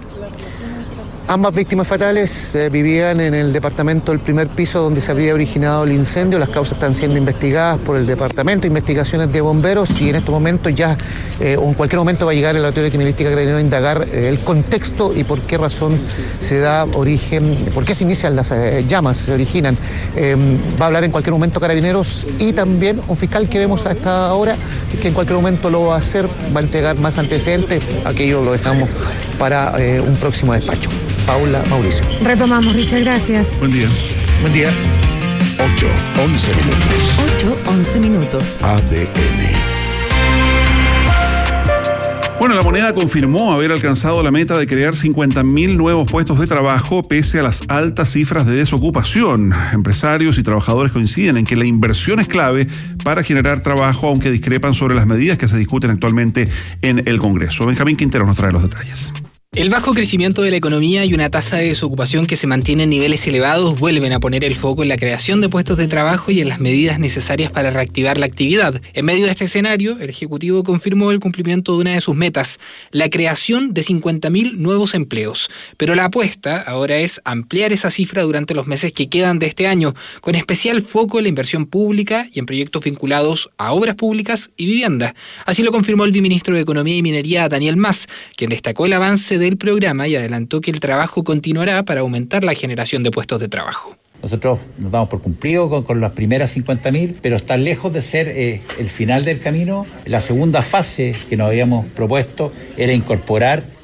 Ambas víctimas fatales vivían en el departamento del primer piso donde se habría originado el incendio. Las causas están siendo investigadas por el departamento de investigaciones de bomberos y en estos momentos ya, o en cualquier momento va a llegar el laboratorio de criminalística Carabinero a indagar el contexto y por qué razón se da origen, por qué se inician las llamas, se originan. Va a hablar en cualquier momento Carabineros y también un fiscal que vemos a esta hora, que en cualquier momento lo va a hacer, va a entregar más antecedentes. Aquello lo dejamos para un próximo despacho. Paula, Mauricio. Retomamos, Richard, gracias. Buen día. Buen día. 8:11 minutos. ADN. Bueno, la moneda confirmó haber alcanzado la meta de crear 50.000 nuevos puestos de trabajo pese a las altas cifras de desocupación. Empresarios y trabajadores coinciden en que la inversión es clave para generar trabajo, aunque discrepan sobre las medidas que se discuten actualmente en el Congreso. Benjamín Quintero nos trae los detalles. El bajo crecimiento de la economía y una tasa de desocupación que se mantiene en niveles elevados vuelven a poner el foco en la creación de puestos de trabajo y en las medidas necesarias para reactivar la actividad. En medio de este escenario, el Ejecutivo confirmó el cumplimiento de una de sus metas, la creación de 50.000 nuevos empleos. Pero la apuesta ahora es ampliar esa cifra durante los meses que quedan de este año, con especial foco en la inversión pública y en proyectos vinculados a obras públicas y vivienda. Así lo confirmó el viceministro de Economía y Minería, Daniel Mas, quien destacó el avance del programa y adelantó que el trabajo continuará para aumentar la generación de puestos de trabajo. Nosotros nos damos por cumplido con las primeras 50.000, pero está lejos de ser el final del camino. La segunda fase que nos habíamos propuesto era incorporar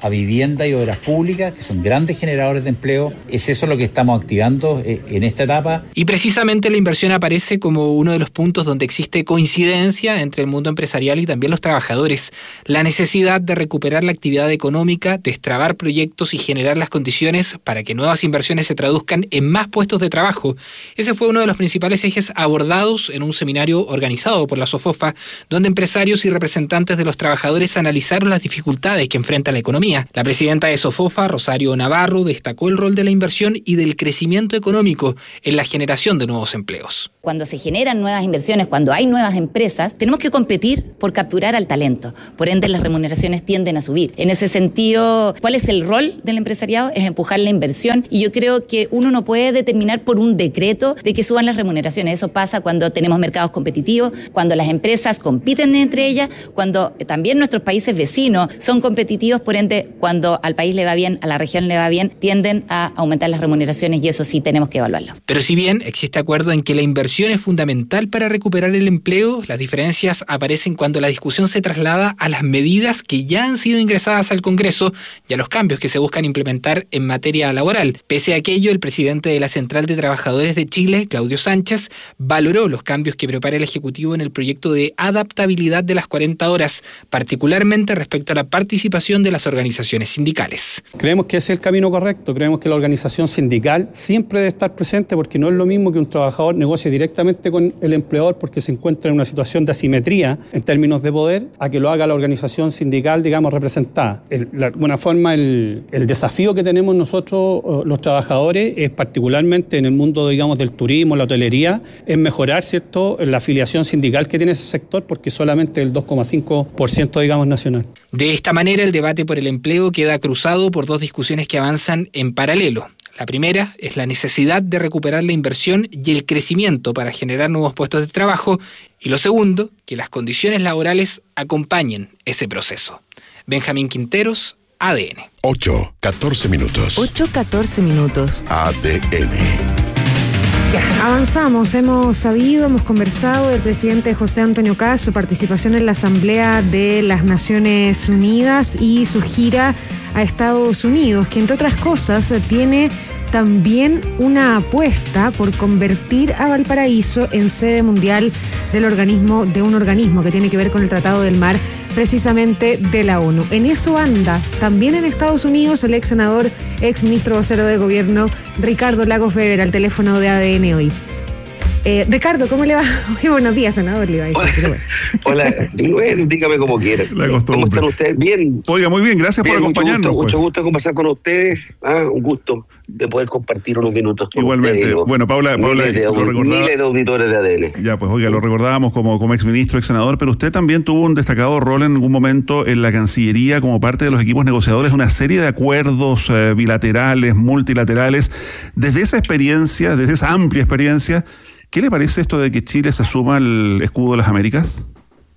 a vivienda y obras públicas, que son grandes generadores de empleo. Es eso lo que estamos activando en esta etapa. Y precisamente la inversión aparece como uno de los puntos donde existe coincidencia entre el mundo empresarial y también los trabajadores. La necesidad de recuperar la actividad económica, destrabar proyectos y generar las condiciones para que nuevas inversiones se traduzcan en más puestos de trabajo. Ese fue uno de los principales ejes abordados en un seminario organizado por la SOFOFA, donde empresarios y representantes de los trabajadores analizaron las dificultades que enfrenta la economía. La presidenta de SOFOFA, Rosario Navarro, destacó el rol de la inversión y del crecimiento económico en la generación de nuevos empleos. Cuando se generan nuevas inversiones, cuando hay nuevas empresas, tenemos que competir por capturar al talento. Por ende, las remuneraciones tienden a subir. En ese sentido, ¿cuál es el rol del empresariado? Es empujar la inversión, y yo creo que uno no puede determinar por un decreto de que suban las remuneraciones. Eso pasa cuando tenemos mercados competitivos, cuando las empresas compiten entre ellas, cuando también nuestros países vecinos son competitivos. Por ende, cuando al país le va bien, a la región le va bien, tienden a aumentar las remuneraciones, y eso sí tenemos que evaluarlo. Pero si bien existe acuerdo en que la inversión es fundamental para recuperar el empleo, las diferencias aparecen cuando la discusión se traslada a las medidas que ya han sido ingresadas al Congreso y a los cambios que se buscan implementar en materia laboral. Pese a aquello, el presidente de la Central de Trabajadores de Chile, Claudio Sánchez, valoró los cambios que prepara el Ejecutivo en el proyecto de adaptabilidad de las 40 horas, particularmente respecto a la participación de las organizaciones sindicales. Creemos que ese es el camino correcto. Creemos que la organización sindical siempre debe estar presente, porque no es lo mismo que un trabajador negocie directamente con el empleador porque se encuentra en una situación de asimetría en términos de poder, a que lo haga la organización sindical, digamos, representada. De alguna forma, el desafío que tenemos nosotros, los trabajadores, es particularmente en el mundo, digamos, del turismo, la hotelería, es mejorar, ¿cierto?, la afiliación sindical que tiene ese sector, porque solamente el 2,5%, digamos, nacional. De esta manera, el debate por el empleo queda cruzado por dos discusiones que avanzan en paralelo. La primera es la necesidad de recuperar la inversión y el crecimiento para generar nuevos puestos de trabajo, y lo segundo, que las condiciones laborales acompañen ese proceso. Benjamín Quinteros, ADN. 8:14 minutos. 8:14 minutos. ADN. Ya, avanzamos. Hemos conversado del presidente José Antonio Kast, su participación en la Asamblea de las Naciones Unidas y su gira a Estados Unidos, que entre otras cosas tiene también una apuesta por convertir a Valparaíso en sede mundial de un organismo que tiene que ver con el Tratado del Mar, precisamente de la ONU. En eso anda también en Estados Unidos el ex senador, ex ministro vocero de gobierno, Ricardo Lagos Weber, al teléfono de ADN hoy. Ricardo, ¿cómo le va? Muy buenos días, senador, le iba a decir. Hola, bueno, dígame como quiera. ¿Cómo están ustedes? Bien. Oiga, muy bien, gracias por acompañarnos. Mucho gusto conversar con ustedes. Un gusto de poder compartir unos minutos con igualmente. Ustedes, bueno, Paula miles de auditores de ADN. Ya, pues oiga, lo recordábamos como exministro, ex senador, pero usted también tuvo un destacado rol en algún momento en la Cancillería como parte de los equipos negociadores de una serie de acuerdos bilaterales, multilaterales. Desde esa experiencia, desde esa amplia experiencia, ¿qué le parece esto de que Chile se asuma el escudo de las Américas?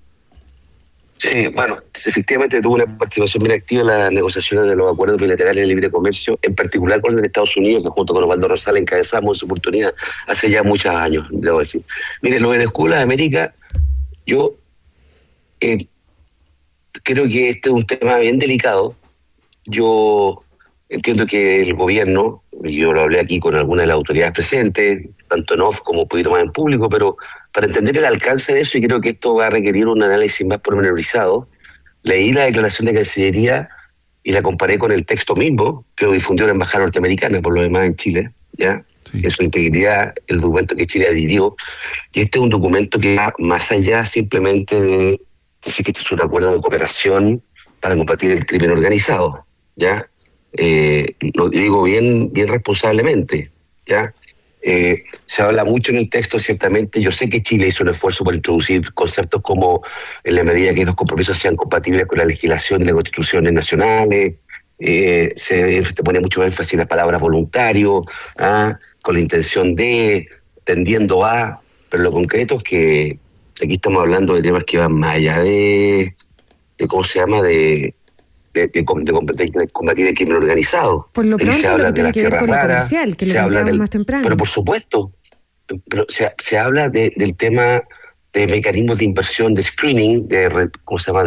Sí, bueno, efectivamente tuvo una participación bien activa en las negociaciones de los acuerdos bilaterales de libre comercio, en particular con el de Estados Unidos, que junto con Osvaldo Rosales encabezamos en su oportunidad hace ya muchos años, debo decir. Mire, lo del escudo de las Américas, yo creo que este es un tema bien delicado. Yo entiendo que el gobierno, yo lo hablé aquí con algunas de las autoridades presentes, tanto en off como un poquito más en público, pero para entender el alcance de eso, y creo que esto va a requerir un análisis más pormenorizado, leí la declaración de Cancillería y la comparé con el texto mismo, que lo difundió la Embajada Norteamericana, por lo demás, en Chile, ¿ya? Sí. En su integridad, el documento que Chile adhirió. Y este es un documento que va más allá simplemente de decir que este es un acuerdo de cooperación para combatir el crimen organizado, ¿ya? Lo digo bien responsablemente, ¿ya? Se habla mucho en el texto, ciertamente. Yo sé que Chile hizo un esfuerzo por introducir conceptos como, en la medida que los compromisos sean compatibles con la legislación y las constituciones nacionales, se pone mucho énfasis en las palabras voluntario, con la intención de, tendiendo a, pero lo concreto es que aquí estamos hablando de temas que van más allá de ¿cómo se llama?, de combatir el crimen organizado. Por lo pronto, lo que tiene que ver con lo comercial, que lo planteamos más temprano. Pero por supuesto, se habla del tema de mecanismos de inversión, de screening, ¿cómo se llama?, de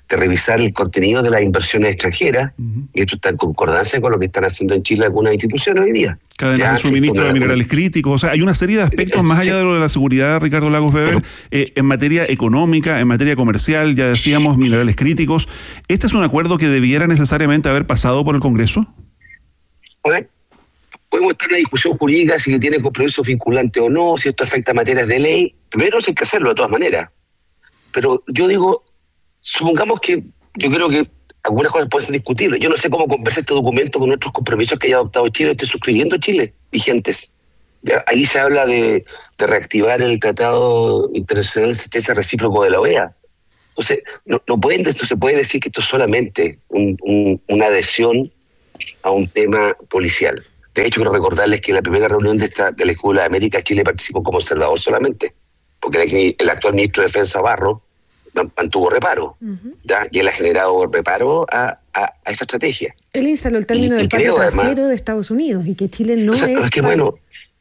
revisar el contenido de las inversiones extranjeras, y esto está en concordancia con lo que están haciendo en Chile algunas instituciones hoy día. Cadenas de suministro de minerales críticos, o sea, hay una serie de aspectos más allá de lo de la seguridad, Ricardo Lagos Weber, en materia económica, en materia comercial, ya decíamos, minerales críticos. ¿Este es un acuerdo que debiera necesariamente haber pasado por el Congreso? A ver, podemos estar en una discusión jurídica si tiene compromiso vinculante o no, si esto afecta a materias de ley. Primero hay que hacerlo de todas maneras. Pero yo digo, supongamos que yo creo que algunas cosas pueden ser discutibles. Yo no sé cómo conversa este documento con otros compromisos que haya adoptado Chile, esté suscribiendo Chile, vigentes. Ya, ahí se habla de reactivar el Tratado Internacional de Asistencia Recíproco de la OEA. Entonces, no se puede decir que esto es solamente una adhesión a un tema policial. De hecho, quiero recordarles que en la primera reunión de la Escuela de América, Chile participó como observador solamente, porque el actual ministro de Defensa, Barro, mantuvo reparo, ¿ya? Y él ha generado reparo a esa estrategia. Él instaló el término del patio trasero de Estados Unidos y que Chile no es que bueno,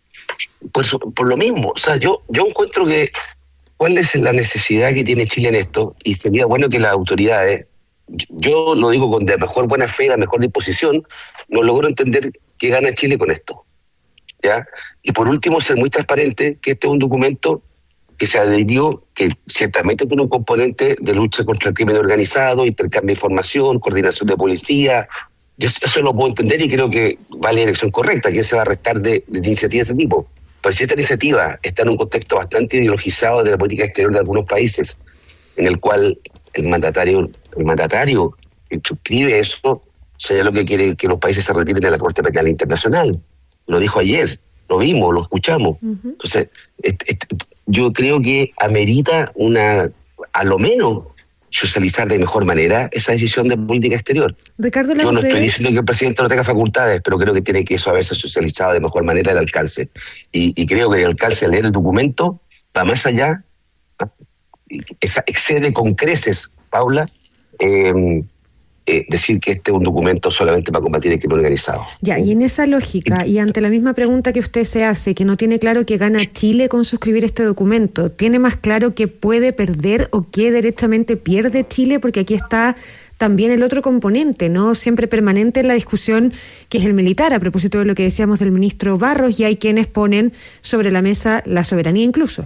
por lo mismo, o sea, yo encuentro que cuál es la necesidad que tiene Chile en esto, y sería bueno que las autoridades, yo lo digo con de mejor buena fe, la mejor disposición, no logro entender qué gana Chile con esto, ¿ya? Y por último, ser muy transparente que este es un documento que se adhirió, que ciertamente tiene un componente de lucha contra el crimen organizado, intercambio de información, coordinación de policía. Yo eso lo puedo entender y creo que va en la dirección correcta. ¿Quién se va a restar de iniciativas de ese tipo? Pero si esta iniciativa está en un contexto bastante ideologizado de la política exterior de algunos países, en el cual el mandatario que suscribe eso señaló que quiere que los países se retiren de la Corte Penal Internacional. Lo dijo ayer, lo vimos, lo escuchamos. Entonces, yo creo que amerita a lo menos socializar de mejor manera esa decisión de política exterior. Ricardo, yo no estoy diciendo que el presidente no tenga facultades, pero creo que tiene que eso haberse socializado de mejor manera el alcance. Y creo que el alcance al leer el documento va más allá, excede con creces, Paula, decir que este es un documento solamente para combatir el crimen organizado. Ya, y en esa lógica, y ante la misma pregunta que usted se hace, que no tiene claro qué gana Chile con suscribir este documento, ¿tiene más claro qué puede perder o qué derechamente pierde Chile? Porque aquí está también el otro componente, ¿no? Siempre permanente en la discusión, que es el militar, a propósito de lo que decíamos del ministro Barros, y hay quienes ponen sobre la mesa la soberanía incluso.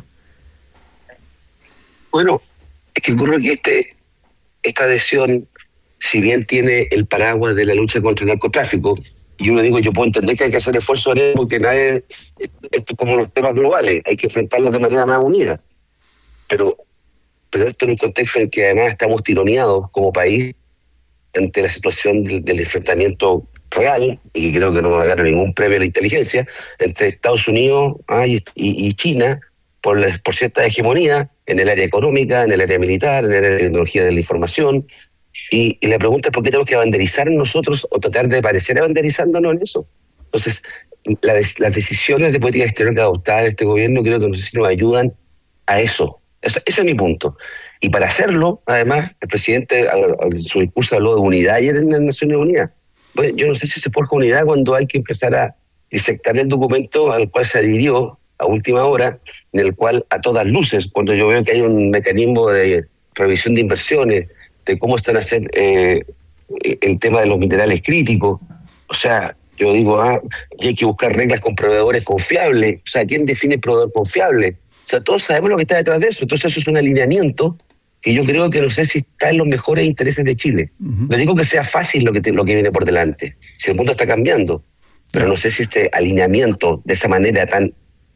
Bueno, es que ocurre que esta adhesión, si bien tiene el paraguas de la lucha contra el narcotráfico, y yo puedo entender que hay que hacer esfuerzos en él, porque esto es como los temas globales, hay que enfrentarlos de manera más unida. Pero esto en un contexto en que además estamos tironeados como país ante la situación del enfrentamiento real, y que creo que no va a ganar ningún premio a la inteligencia, entre Estados Unidos y China, por cierta hegemonía en el área económica, en el área militar, en el área de tecnología de la información. Y la pregunta es por qué tenemos que abanderizar nosotros o tratar de parecer abanderizándonos en eso. Entonces, las decisiones de política exterior que ha adoptado este gobierno creo que no sé si nos ayudan a eso. Ese es mi punto. Y para hacerlo, además, el presidente en su discurso habló de unidad ayer en las Naciones Unidas. Bueno, yo no sé si se forja unidad cuando hay que empezar a disectar el documento al cual se adhirió a última hora, en el cual a todas luces, cuando yo veo que hay un mecanismo de revisión de inversiones, de cómo están a hacer el tema de los minerales críticos, o sea, yo digo, y hay que buscar reglas con proveedores confiables, o sea, ¿quién define proveedor confiable? O sea, todos sabemos lo que está detrás de eso, entonces eso es un alineamiento que yo creo que no sé si está en los mejores intereses de Chile. No digo que sea fácil lo que viene por delante, si el mundo está cambiando, pero no sé si este alineamiento de esa manera tan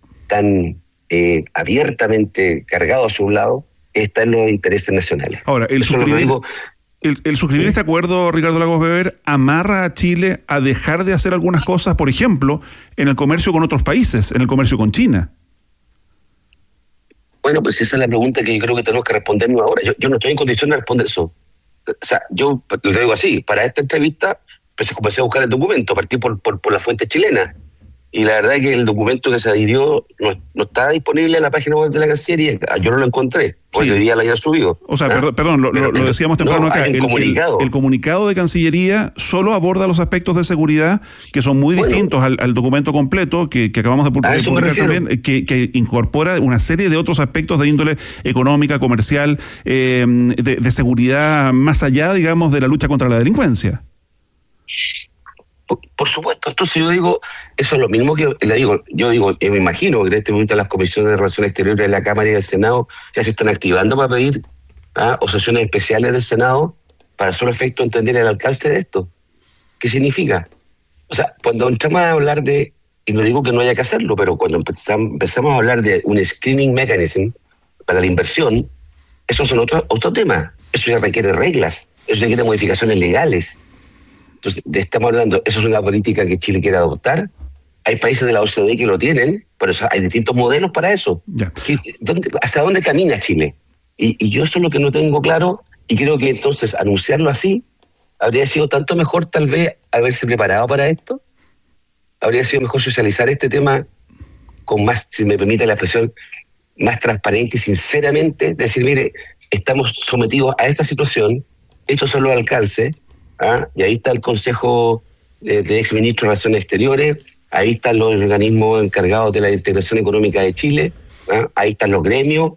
abiertamente cargado hacia un lado está en los intereses nacionales. Ahora, el suscribir este acuerdo, Ricardo Lagos Weber, amarra a Chile a dejar de hacer algunas cosas, por ejemplo, en el comercio con otros países, en el comercio con China. Bueno, pues esa es la pregunta que yo creo que tenemos que respondernos ahora. Yo no estoy en condición de responder eso. O sea, yo lo digo así, para esta entrevista pues comencé a buscar el documento, partí por la fuente chilena. Y la verdad es que el documento que se adhirió no está disponible en la página web de la Cancillería. Yo no lo encontré, porque hoy día lo hayan subido. O sea, perdón, lo decíamos temprano acá. El comunicado de Cancillería solo aborda los aspectos de seguridad que son muy distintos al documento completo que acabamos de publicar también, que incorpora una serie de otros aspectos de índole económica, comercial, de seguridad más allá, digamos, de la lucha contra la delincuencia. Por supuesto, entonces yo digo, eso es lo mismo que le digo, yo me imagino que en este momento las comisiones de Relaciones Exteriores de la Cámara y del Senado ya se están activando para pedir o sesiones especiales del Senado para solo efecto entender el alcance de esto. ¿Qué significa? O sea, cuando entramos a hablar de, y no digo que no haya que hacerlo, pero cuando empezamos a hablar de un screening mechanism para la inversión, esos son otro tema. Eso ya requiere reglas, eso requiere modificaciones legales. Entonces, estamos hablando, eso es una política que Chile quiere adoptar. Hay países de la OCDE que lo tienen, pero hay distintos modelos para eso. ¿Hacia dónde camina Chile? Y yo eso es lo que no tengo claro, y creo que entonces anunciarlo así habría sido tanto mejor tal vez haberse preparado para esto. Habría sido mejor socializar este tema con más, si me permite la expresión, más transparente y sinceramente, decir, mire, estamos sometidos a esta situación, estos son los alcances. Y ahí está el Consejo de Exministros de Relaciones Exteriores, ahí están los organismos encargados de la integración económica de Chile, ahí están los gremios,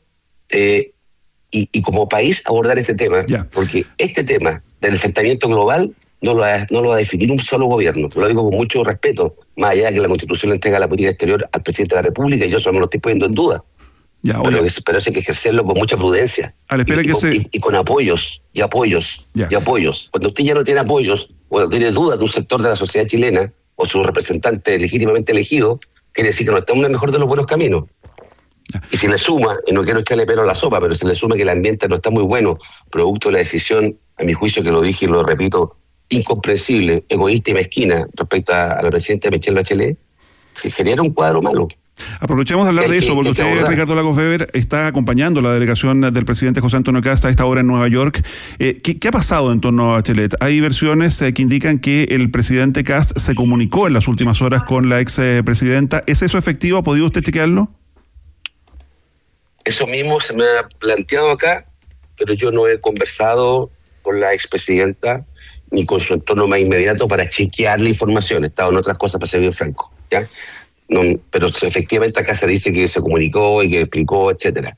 y como país abordar este tema, porque este tema del enfrentamiento global no lo va a definir un solo gobierno. Lo digo con mucho respeto, más allá de que la Constitución le entrega la política exterior al presidente de la República, y yo eso no lo estoy poniendo en duda. Pero eso hay que ejercerlo con mucha prudencia y con apoyos. Cuando usted ya no tiene apoyos, cuando tiene dudas de un sector de la sociedad chilena o su representante legítimamente elegido, quiere decir que no está en el mejor de los buenos caminos. Y si le suma, y no quiero echarle pelo a la sopa, pero si le suma que el ambiente no está muy bueno, producto de la decisión, a mi juicio, que lo dije y lo repito, incomprensible, egoísta y mezquina respecto a la presidenta Michelle Bachelet, se genera un cuadro malo. Aprovechemos de hablar de eso, porque usted, Ricardo Lagos Weber, está acompañando la delegación del presidente José Antonio Kast a esta hora en Nueva York. ¿Qué ha pasado en torno a Bachelet? Hay versiones que indican que el presidente Kast se comunicó en las últimas horas con la ex presidenta. ¿Es eso efectivo? ¿Ha podido usted chequearlo? Eso mismo se me ha planteado acá, pero yo no he conversado con la expresidenta ni con su entorno más inmediato para chequear la información. He estado en otras cosas, para ser bien franco, ¿ya? No, pero efectivamente acá se dice que se comunicó y que explicó, etcétera.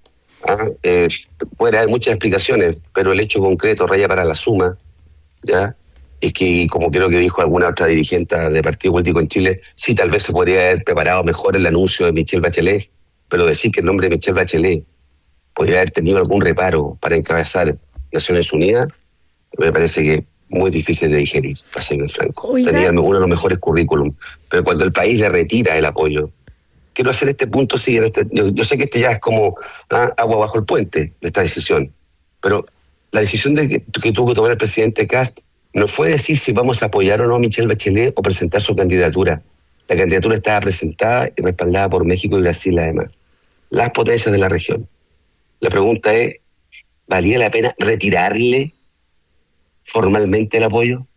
Puede haber muchas explicaciones, pero el hecho concreto, raya para la suma, ¿ya? Es que, como creo que dijo alguna otra dirigente de partido político en Chile, sí, tal vez se podría haber preparado mejor el anuncio de Michelle Bachelet, pero decir que el nombre de Michelle Bachelet podría haber tenido algún reparo para encabezar Naciones Unidas, me parece que muy difícil de digerir, para ser bien franco. Tenía uno de los mejores currículum, pero cuando el país le retira el apoyo, quiero hacer este punto, sí, yo sé que este ya es como agua bajo el puente, esta decisión, pero la decisión que tuvo que tomar el presidente Kast no fue decir si vamos a apoyar o no a Michelle Bachelet o presentar su candidatura. La candidatura estaba presentada y respaldada por México y Brasil, además, las potencias de la región. La pregunta es, ¿valía la pena retirarle formalmente el apoyo?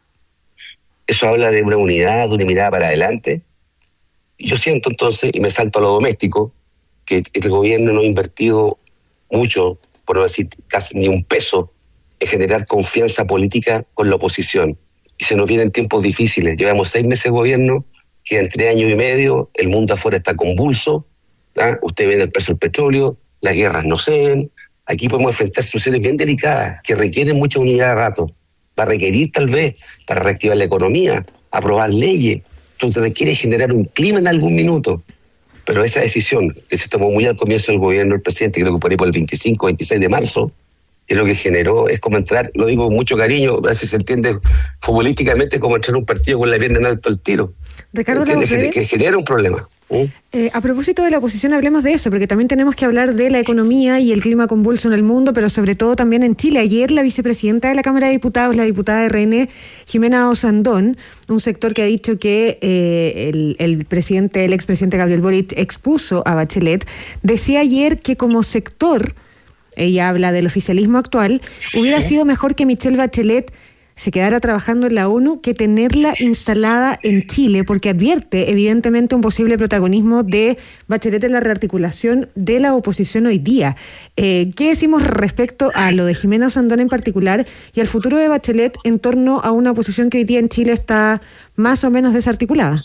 Eso habla de una unidad, de una mirada para adelante. Y yo siento entonces, y me salto a lo doméstico, que el gobierno no ha invertido mucho, por no decir casi ni un peso, en generar confianza política con la oposición. Y se nos vienen tiempos difíciles. Llevamos 6 meses de gobierno, quedan 3 años y medio, el mundo afuera está convulso, usted ve el precio del petróleo, las guerras no ceden. Aquí podemos enfrentar situaciones bien delicadas que requieren mucha unidad de rato. Va a requerir tal vez, para reactivar la economía, aprobar leyes. Entonces requiere generar un clima en algún minuto. Pero esa decisión, que se tomó muy al comienzo del gobierno del presidente, creo que por ahí por el 25, 26 de marzo, que lo que generó es como entrar, lo digo con mucho cariño, a ver si se entiende futbolísticamente, como entrar un partido con la pierna en alto al tiro. Ricardo Lagos Weber, que genera un problema. A propósito de la oposición, hablemos de eso, porque también tenemos que hablar de la economía y el clima convulso en el mundo, pero sobre todo también en Chile. Ayer la vicepresidenta de la Cámara de Diputados, la diputada de RN, Jimena Osandón, un sector que ha dicho que el expresidente Gabriel Boric expuso a Bachelet, decía ayer que como sector, ella habla del oficialismo actual, hubiera sido mejor que Michelle Bachelet se quedara trabajando en la ONU que tenerla instalada en Chile, porque advierte evidentemente un posible protagonismo de Bachelet en la rearticulación de la oposición hoy día. ¿Qué decimos respecto a lo de Jimena Osandón en particular y al futuro de Bachelet en torno a una oposición que hoy día en Chile está más o menos desarticulada?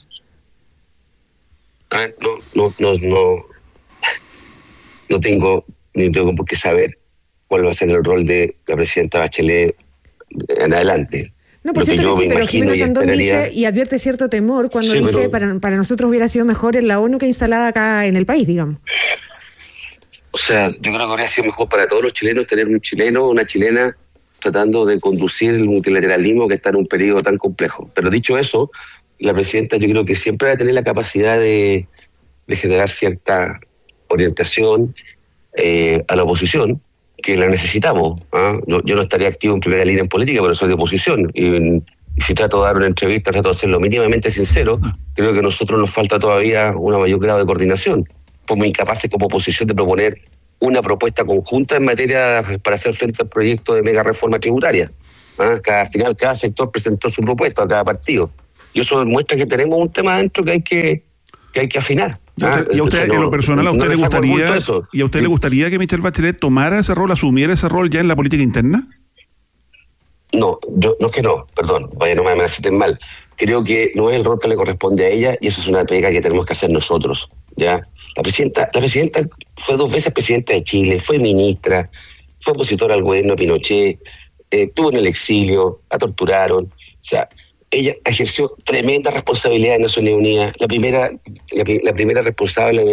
No tengo por qué saber cuál va a ser el rol de la presidenta Bachelet en adelante. No, por cierto que sí, pero Jimena Osandón dice y advierte cierto temor cuando dice para nosotros hubiera sido mejor en la ONU que instalada acá en el país, digamos. O sea, yo creo que habría sido mejor para todos los chilenos tener un chileno o una chilena tratando de conducir el multilateralismo que está en un periodo tan complejo. Pero dicho eso, la presidenta yo creo que siempre va a tener la capacidad de generar cierta orientación a la oposición, que la necesitamos. Yo no estaría activo en primera línea en política, pero soy de oposición. Y si trato de dar una entrevista, trato de hacerlo mínimamente sincero, creo que a nosotros nos falta todavía un mayor grado de coordinación. Fuimos incapaces como oposición de proponer una propuesta conjunta en materia para hacer frente al proyecto de mega reforma tributaria. Al final, cada sector presentó su propuesta a cada partido. Y eso demuestra que tenemos un tema adentro que hay que afinar. ¿Y a usted, en lo personal, a usted le gustaría que Michelle Bachelet tomara ese rol, asumiera ese rol ya en la política interna? No, vaya, no me necesiten mal. Creo que no es el rol que le corresponde a ella y eso es una pega que tenemos que hacer nosotros, ¿ya? La presidenta fue 2 veces presidenta de Chile, fue ministra, fue opositora al gobierno de Pinochet, estuvo en el exilio, la torturaron, o sea, ella ejerció tremenda responsabilidad en Naciones Unidas, la primera responsable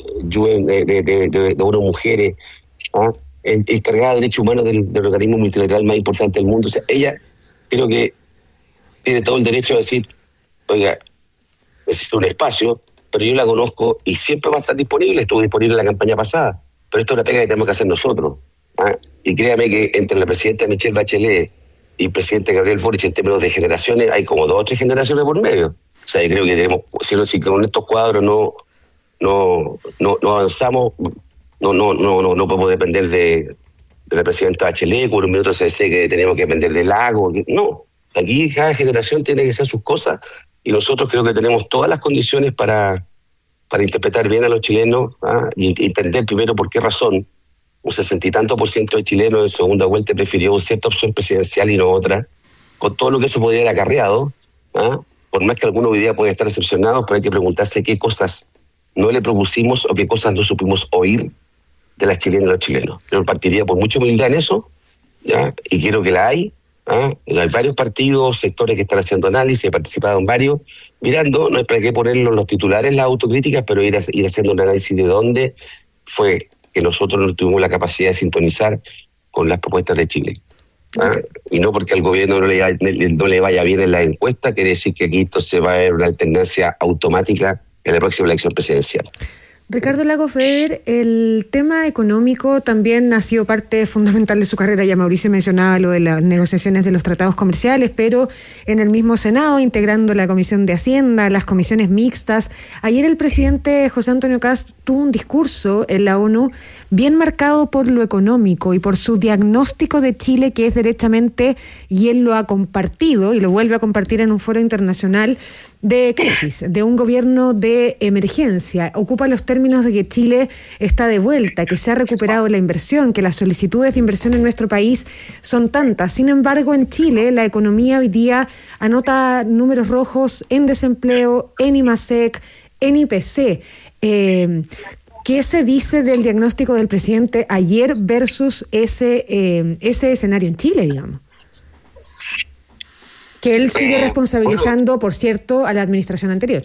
de ONU Mujeres, encargada de derechos humanos del organismo multilateral más importante del mundo. O sea, ella creo que tiene todo el derecho a decir, oiga, necesito un espacio, pero yo la conozco y siempre va a estar disponible, estuvo disponible en la campaña pasada, pero esto es una pega que tenemos que hacer nosotros. Y créame que entre la presidenta Michelle Bachelet y el presidente Gabriel Boric, en términos de generaciones, hay como 2 o 3 generaciones por medio. O sea, yo creo que tenemos, si con estos cuadros no avanzamos, no podemos depender de la presidenta Bachelet, con un minuto se dice que tenemos que depender del Lago. No, aquí cada generación tiene que hacer sus cosas y nosotros creo que tenemos todas las condiciones para interpretar bien a los chilenos y entender primero por qué razón un 60 y tanto % de chilenos en segunda vuelta prefirió cierta opción presidencial y no otra, con todo lo que eso podría haber acarreado. Por más que algunos hoy día pueden estar decepcionados, pero hay que preguntarse qué cosas no le propusimos o qué cosas no supimos oír de las chilenas y los chilenos. Yo partiría por mucha humildad en eso, ¿ya? Y quiero que la hay. Hay varios partidos, sectores que están haciendo análisis, he participado en varios, mirando, no es para qué ponerlo en los titulares, las autocríticas, pero ir haciendo un análisis de dónde fue que nosotros no tuvimos la capacidad de sintonizar con las propuestas de Chile. Y no porque al gobierno no le vaya bien en la encuesta, quiere decir que aquí entonces va a haber una alternancia automática en la próxima elección presidencial. Ricardo Lagos Weber, el tema económico también ha sido parte fundamental de su carrera. Ya Mauricio mencionaba lo de las negociaciones de los tratados comerciales, pero en el mismo Senado, integrando la Comisión de Hacienda, las comisiones mixtas. Ayer el presidente José Antonio Kast tuvo un discurso en la ONU bien marcado por lo económico y por su diagnóstico de Chile, que es derechamente, y él lo ha compartido y lo vuelve a compartir en un foro internacional, de crisis, de un gobierno de emergencia. Ocupa los términos de que Chile está de vuelta, que se ha recuperado la inversión, que las solicitudes de inversión en nuestro país son tantas. Sin embargo, en Chile la economía hoy día anota números rojos en desempleo, en IMASEC, en IPC. ¿Qué se dice del diagnóstico del presidente ayer versus ese escenario en Chile, digamos? Que él sigue responsabilizando, por cierto, a la administración anterior.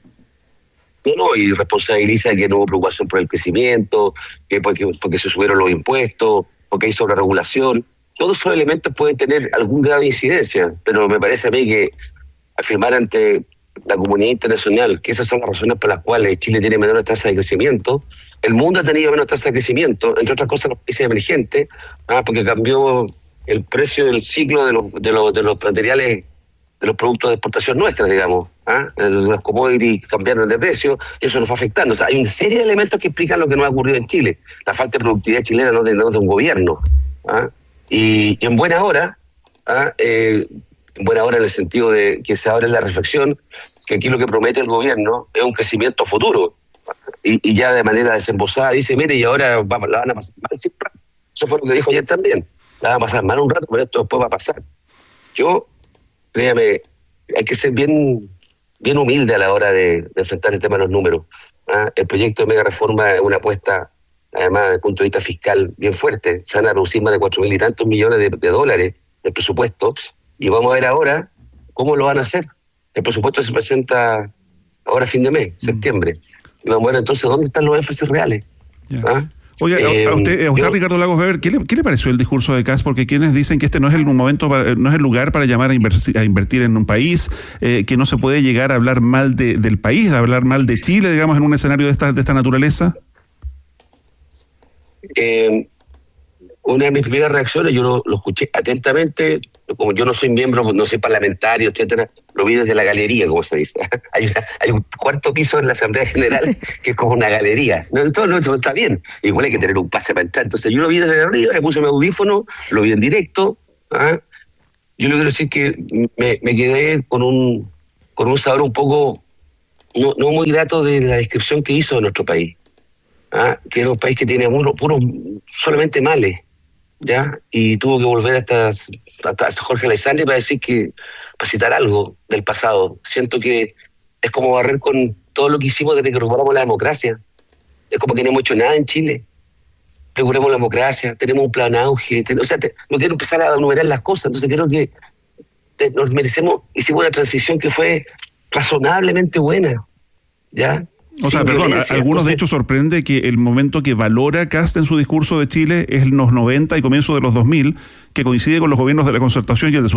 Y responsabiliza que no hubo preocupación por el crecimiento, que porque se subieron los impuestos, porque hay sobreregulación. Todos esos elementos pueden tener algún grado de incidencia, pero me parece a mí que afirmar ante la comunidad internacional que esas son las razones por las cuales Chile tiene menor tasa de crecimiento, el mundo ha tenido menos tasa de crecimiento, entre otras cosas los países emergentes, porque cambió el precio del ciclo de los materiales, de los productos de exportación nuestra, digamos. Los commodities cambiaron de precio y eso nos fue afectando. O sea, hay una serie de elementos que explican lo que no ha ocurrido en Chile. La falta de productividad chilena no de un gobierno. Y en buena hora, en buena hora en el sentido de que se abre la reflexión, que aquí lo que promete el gobierno es un crecimiento futuro. Y ya de manera desembosada dice, mire, y ahora la van a pasar mal siempre. Eso fue lo que dijo ayer también. La van a pasar mal un rato, pero esto después va a pasar. Yo, créame, hay que ser bien humilde a la hora de enfrentar el tema de los números. El proyecto de mega reforma es una apuesta, además, desde el punto de vista fiscal, bien fuerte. Se van a reducir más de 4.000 y tantos millones de dólares del presupuesto. Y vamos a ver ahora cómo lo van a hacer. El presupuesto se presenta ahora a fin de mes, septiembre. Y vamos a ver entonces dónde están los énfasis reales. Oye, a usted Ricardo Lagos Weber, ¿qué le pareció el discurso de Kast? Porque quienes dicen que este no es el momento, no es el lugar para llamar a invertir en un país, que no se puede llegar a hablar mal del país, a hablar mal de Chile, digamos, en un escenario de esta naturaleza. Una de mis primeras reacciones, yo lo escuché atentamente, como yo no soy miembro, no soy parlamentario, etcétera, lo vi desde la galería, como se dice. Hay un cuarto piso en la Asamblea General que es como una galería. No, está bien. Igual hay que tener un pase para entrar. Entonces yo lo vi desde arriba, me puse mi audífono, lo vi en directo. Yo le quiero decir que me quedé con un sabor un poco no muy grato de la descripción que hizo de nuestro país. Que era un país que tiene puros solamente males. ¿Ya? Y tuvo que volver hasta Jorge Alessandri para citar algo del pasado. Siento que es como barrer con todo lo que hicimos desde que recuperamos la democracia. Es como que no hemos hecho nada en Chile. Recuperamos la democracia, tenemos un plan auge, no quiero empezar a enumerar las cosas, entonces creo que nos merecemos, hicimos una transición que fue razonablemente buena, ¿ya? O sea, perdón, algunos de hecho sorprende que el momento que valora Kast en su discurso de Chile es en los 90 y comienzo de los 2000, que coincide con los gobiernos de la Concertación y el de su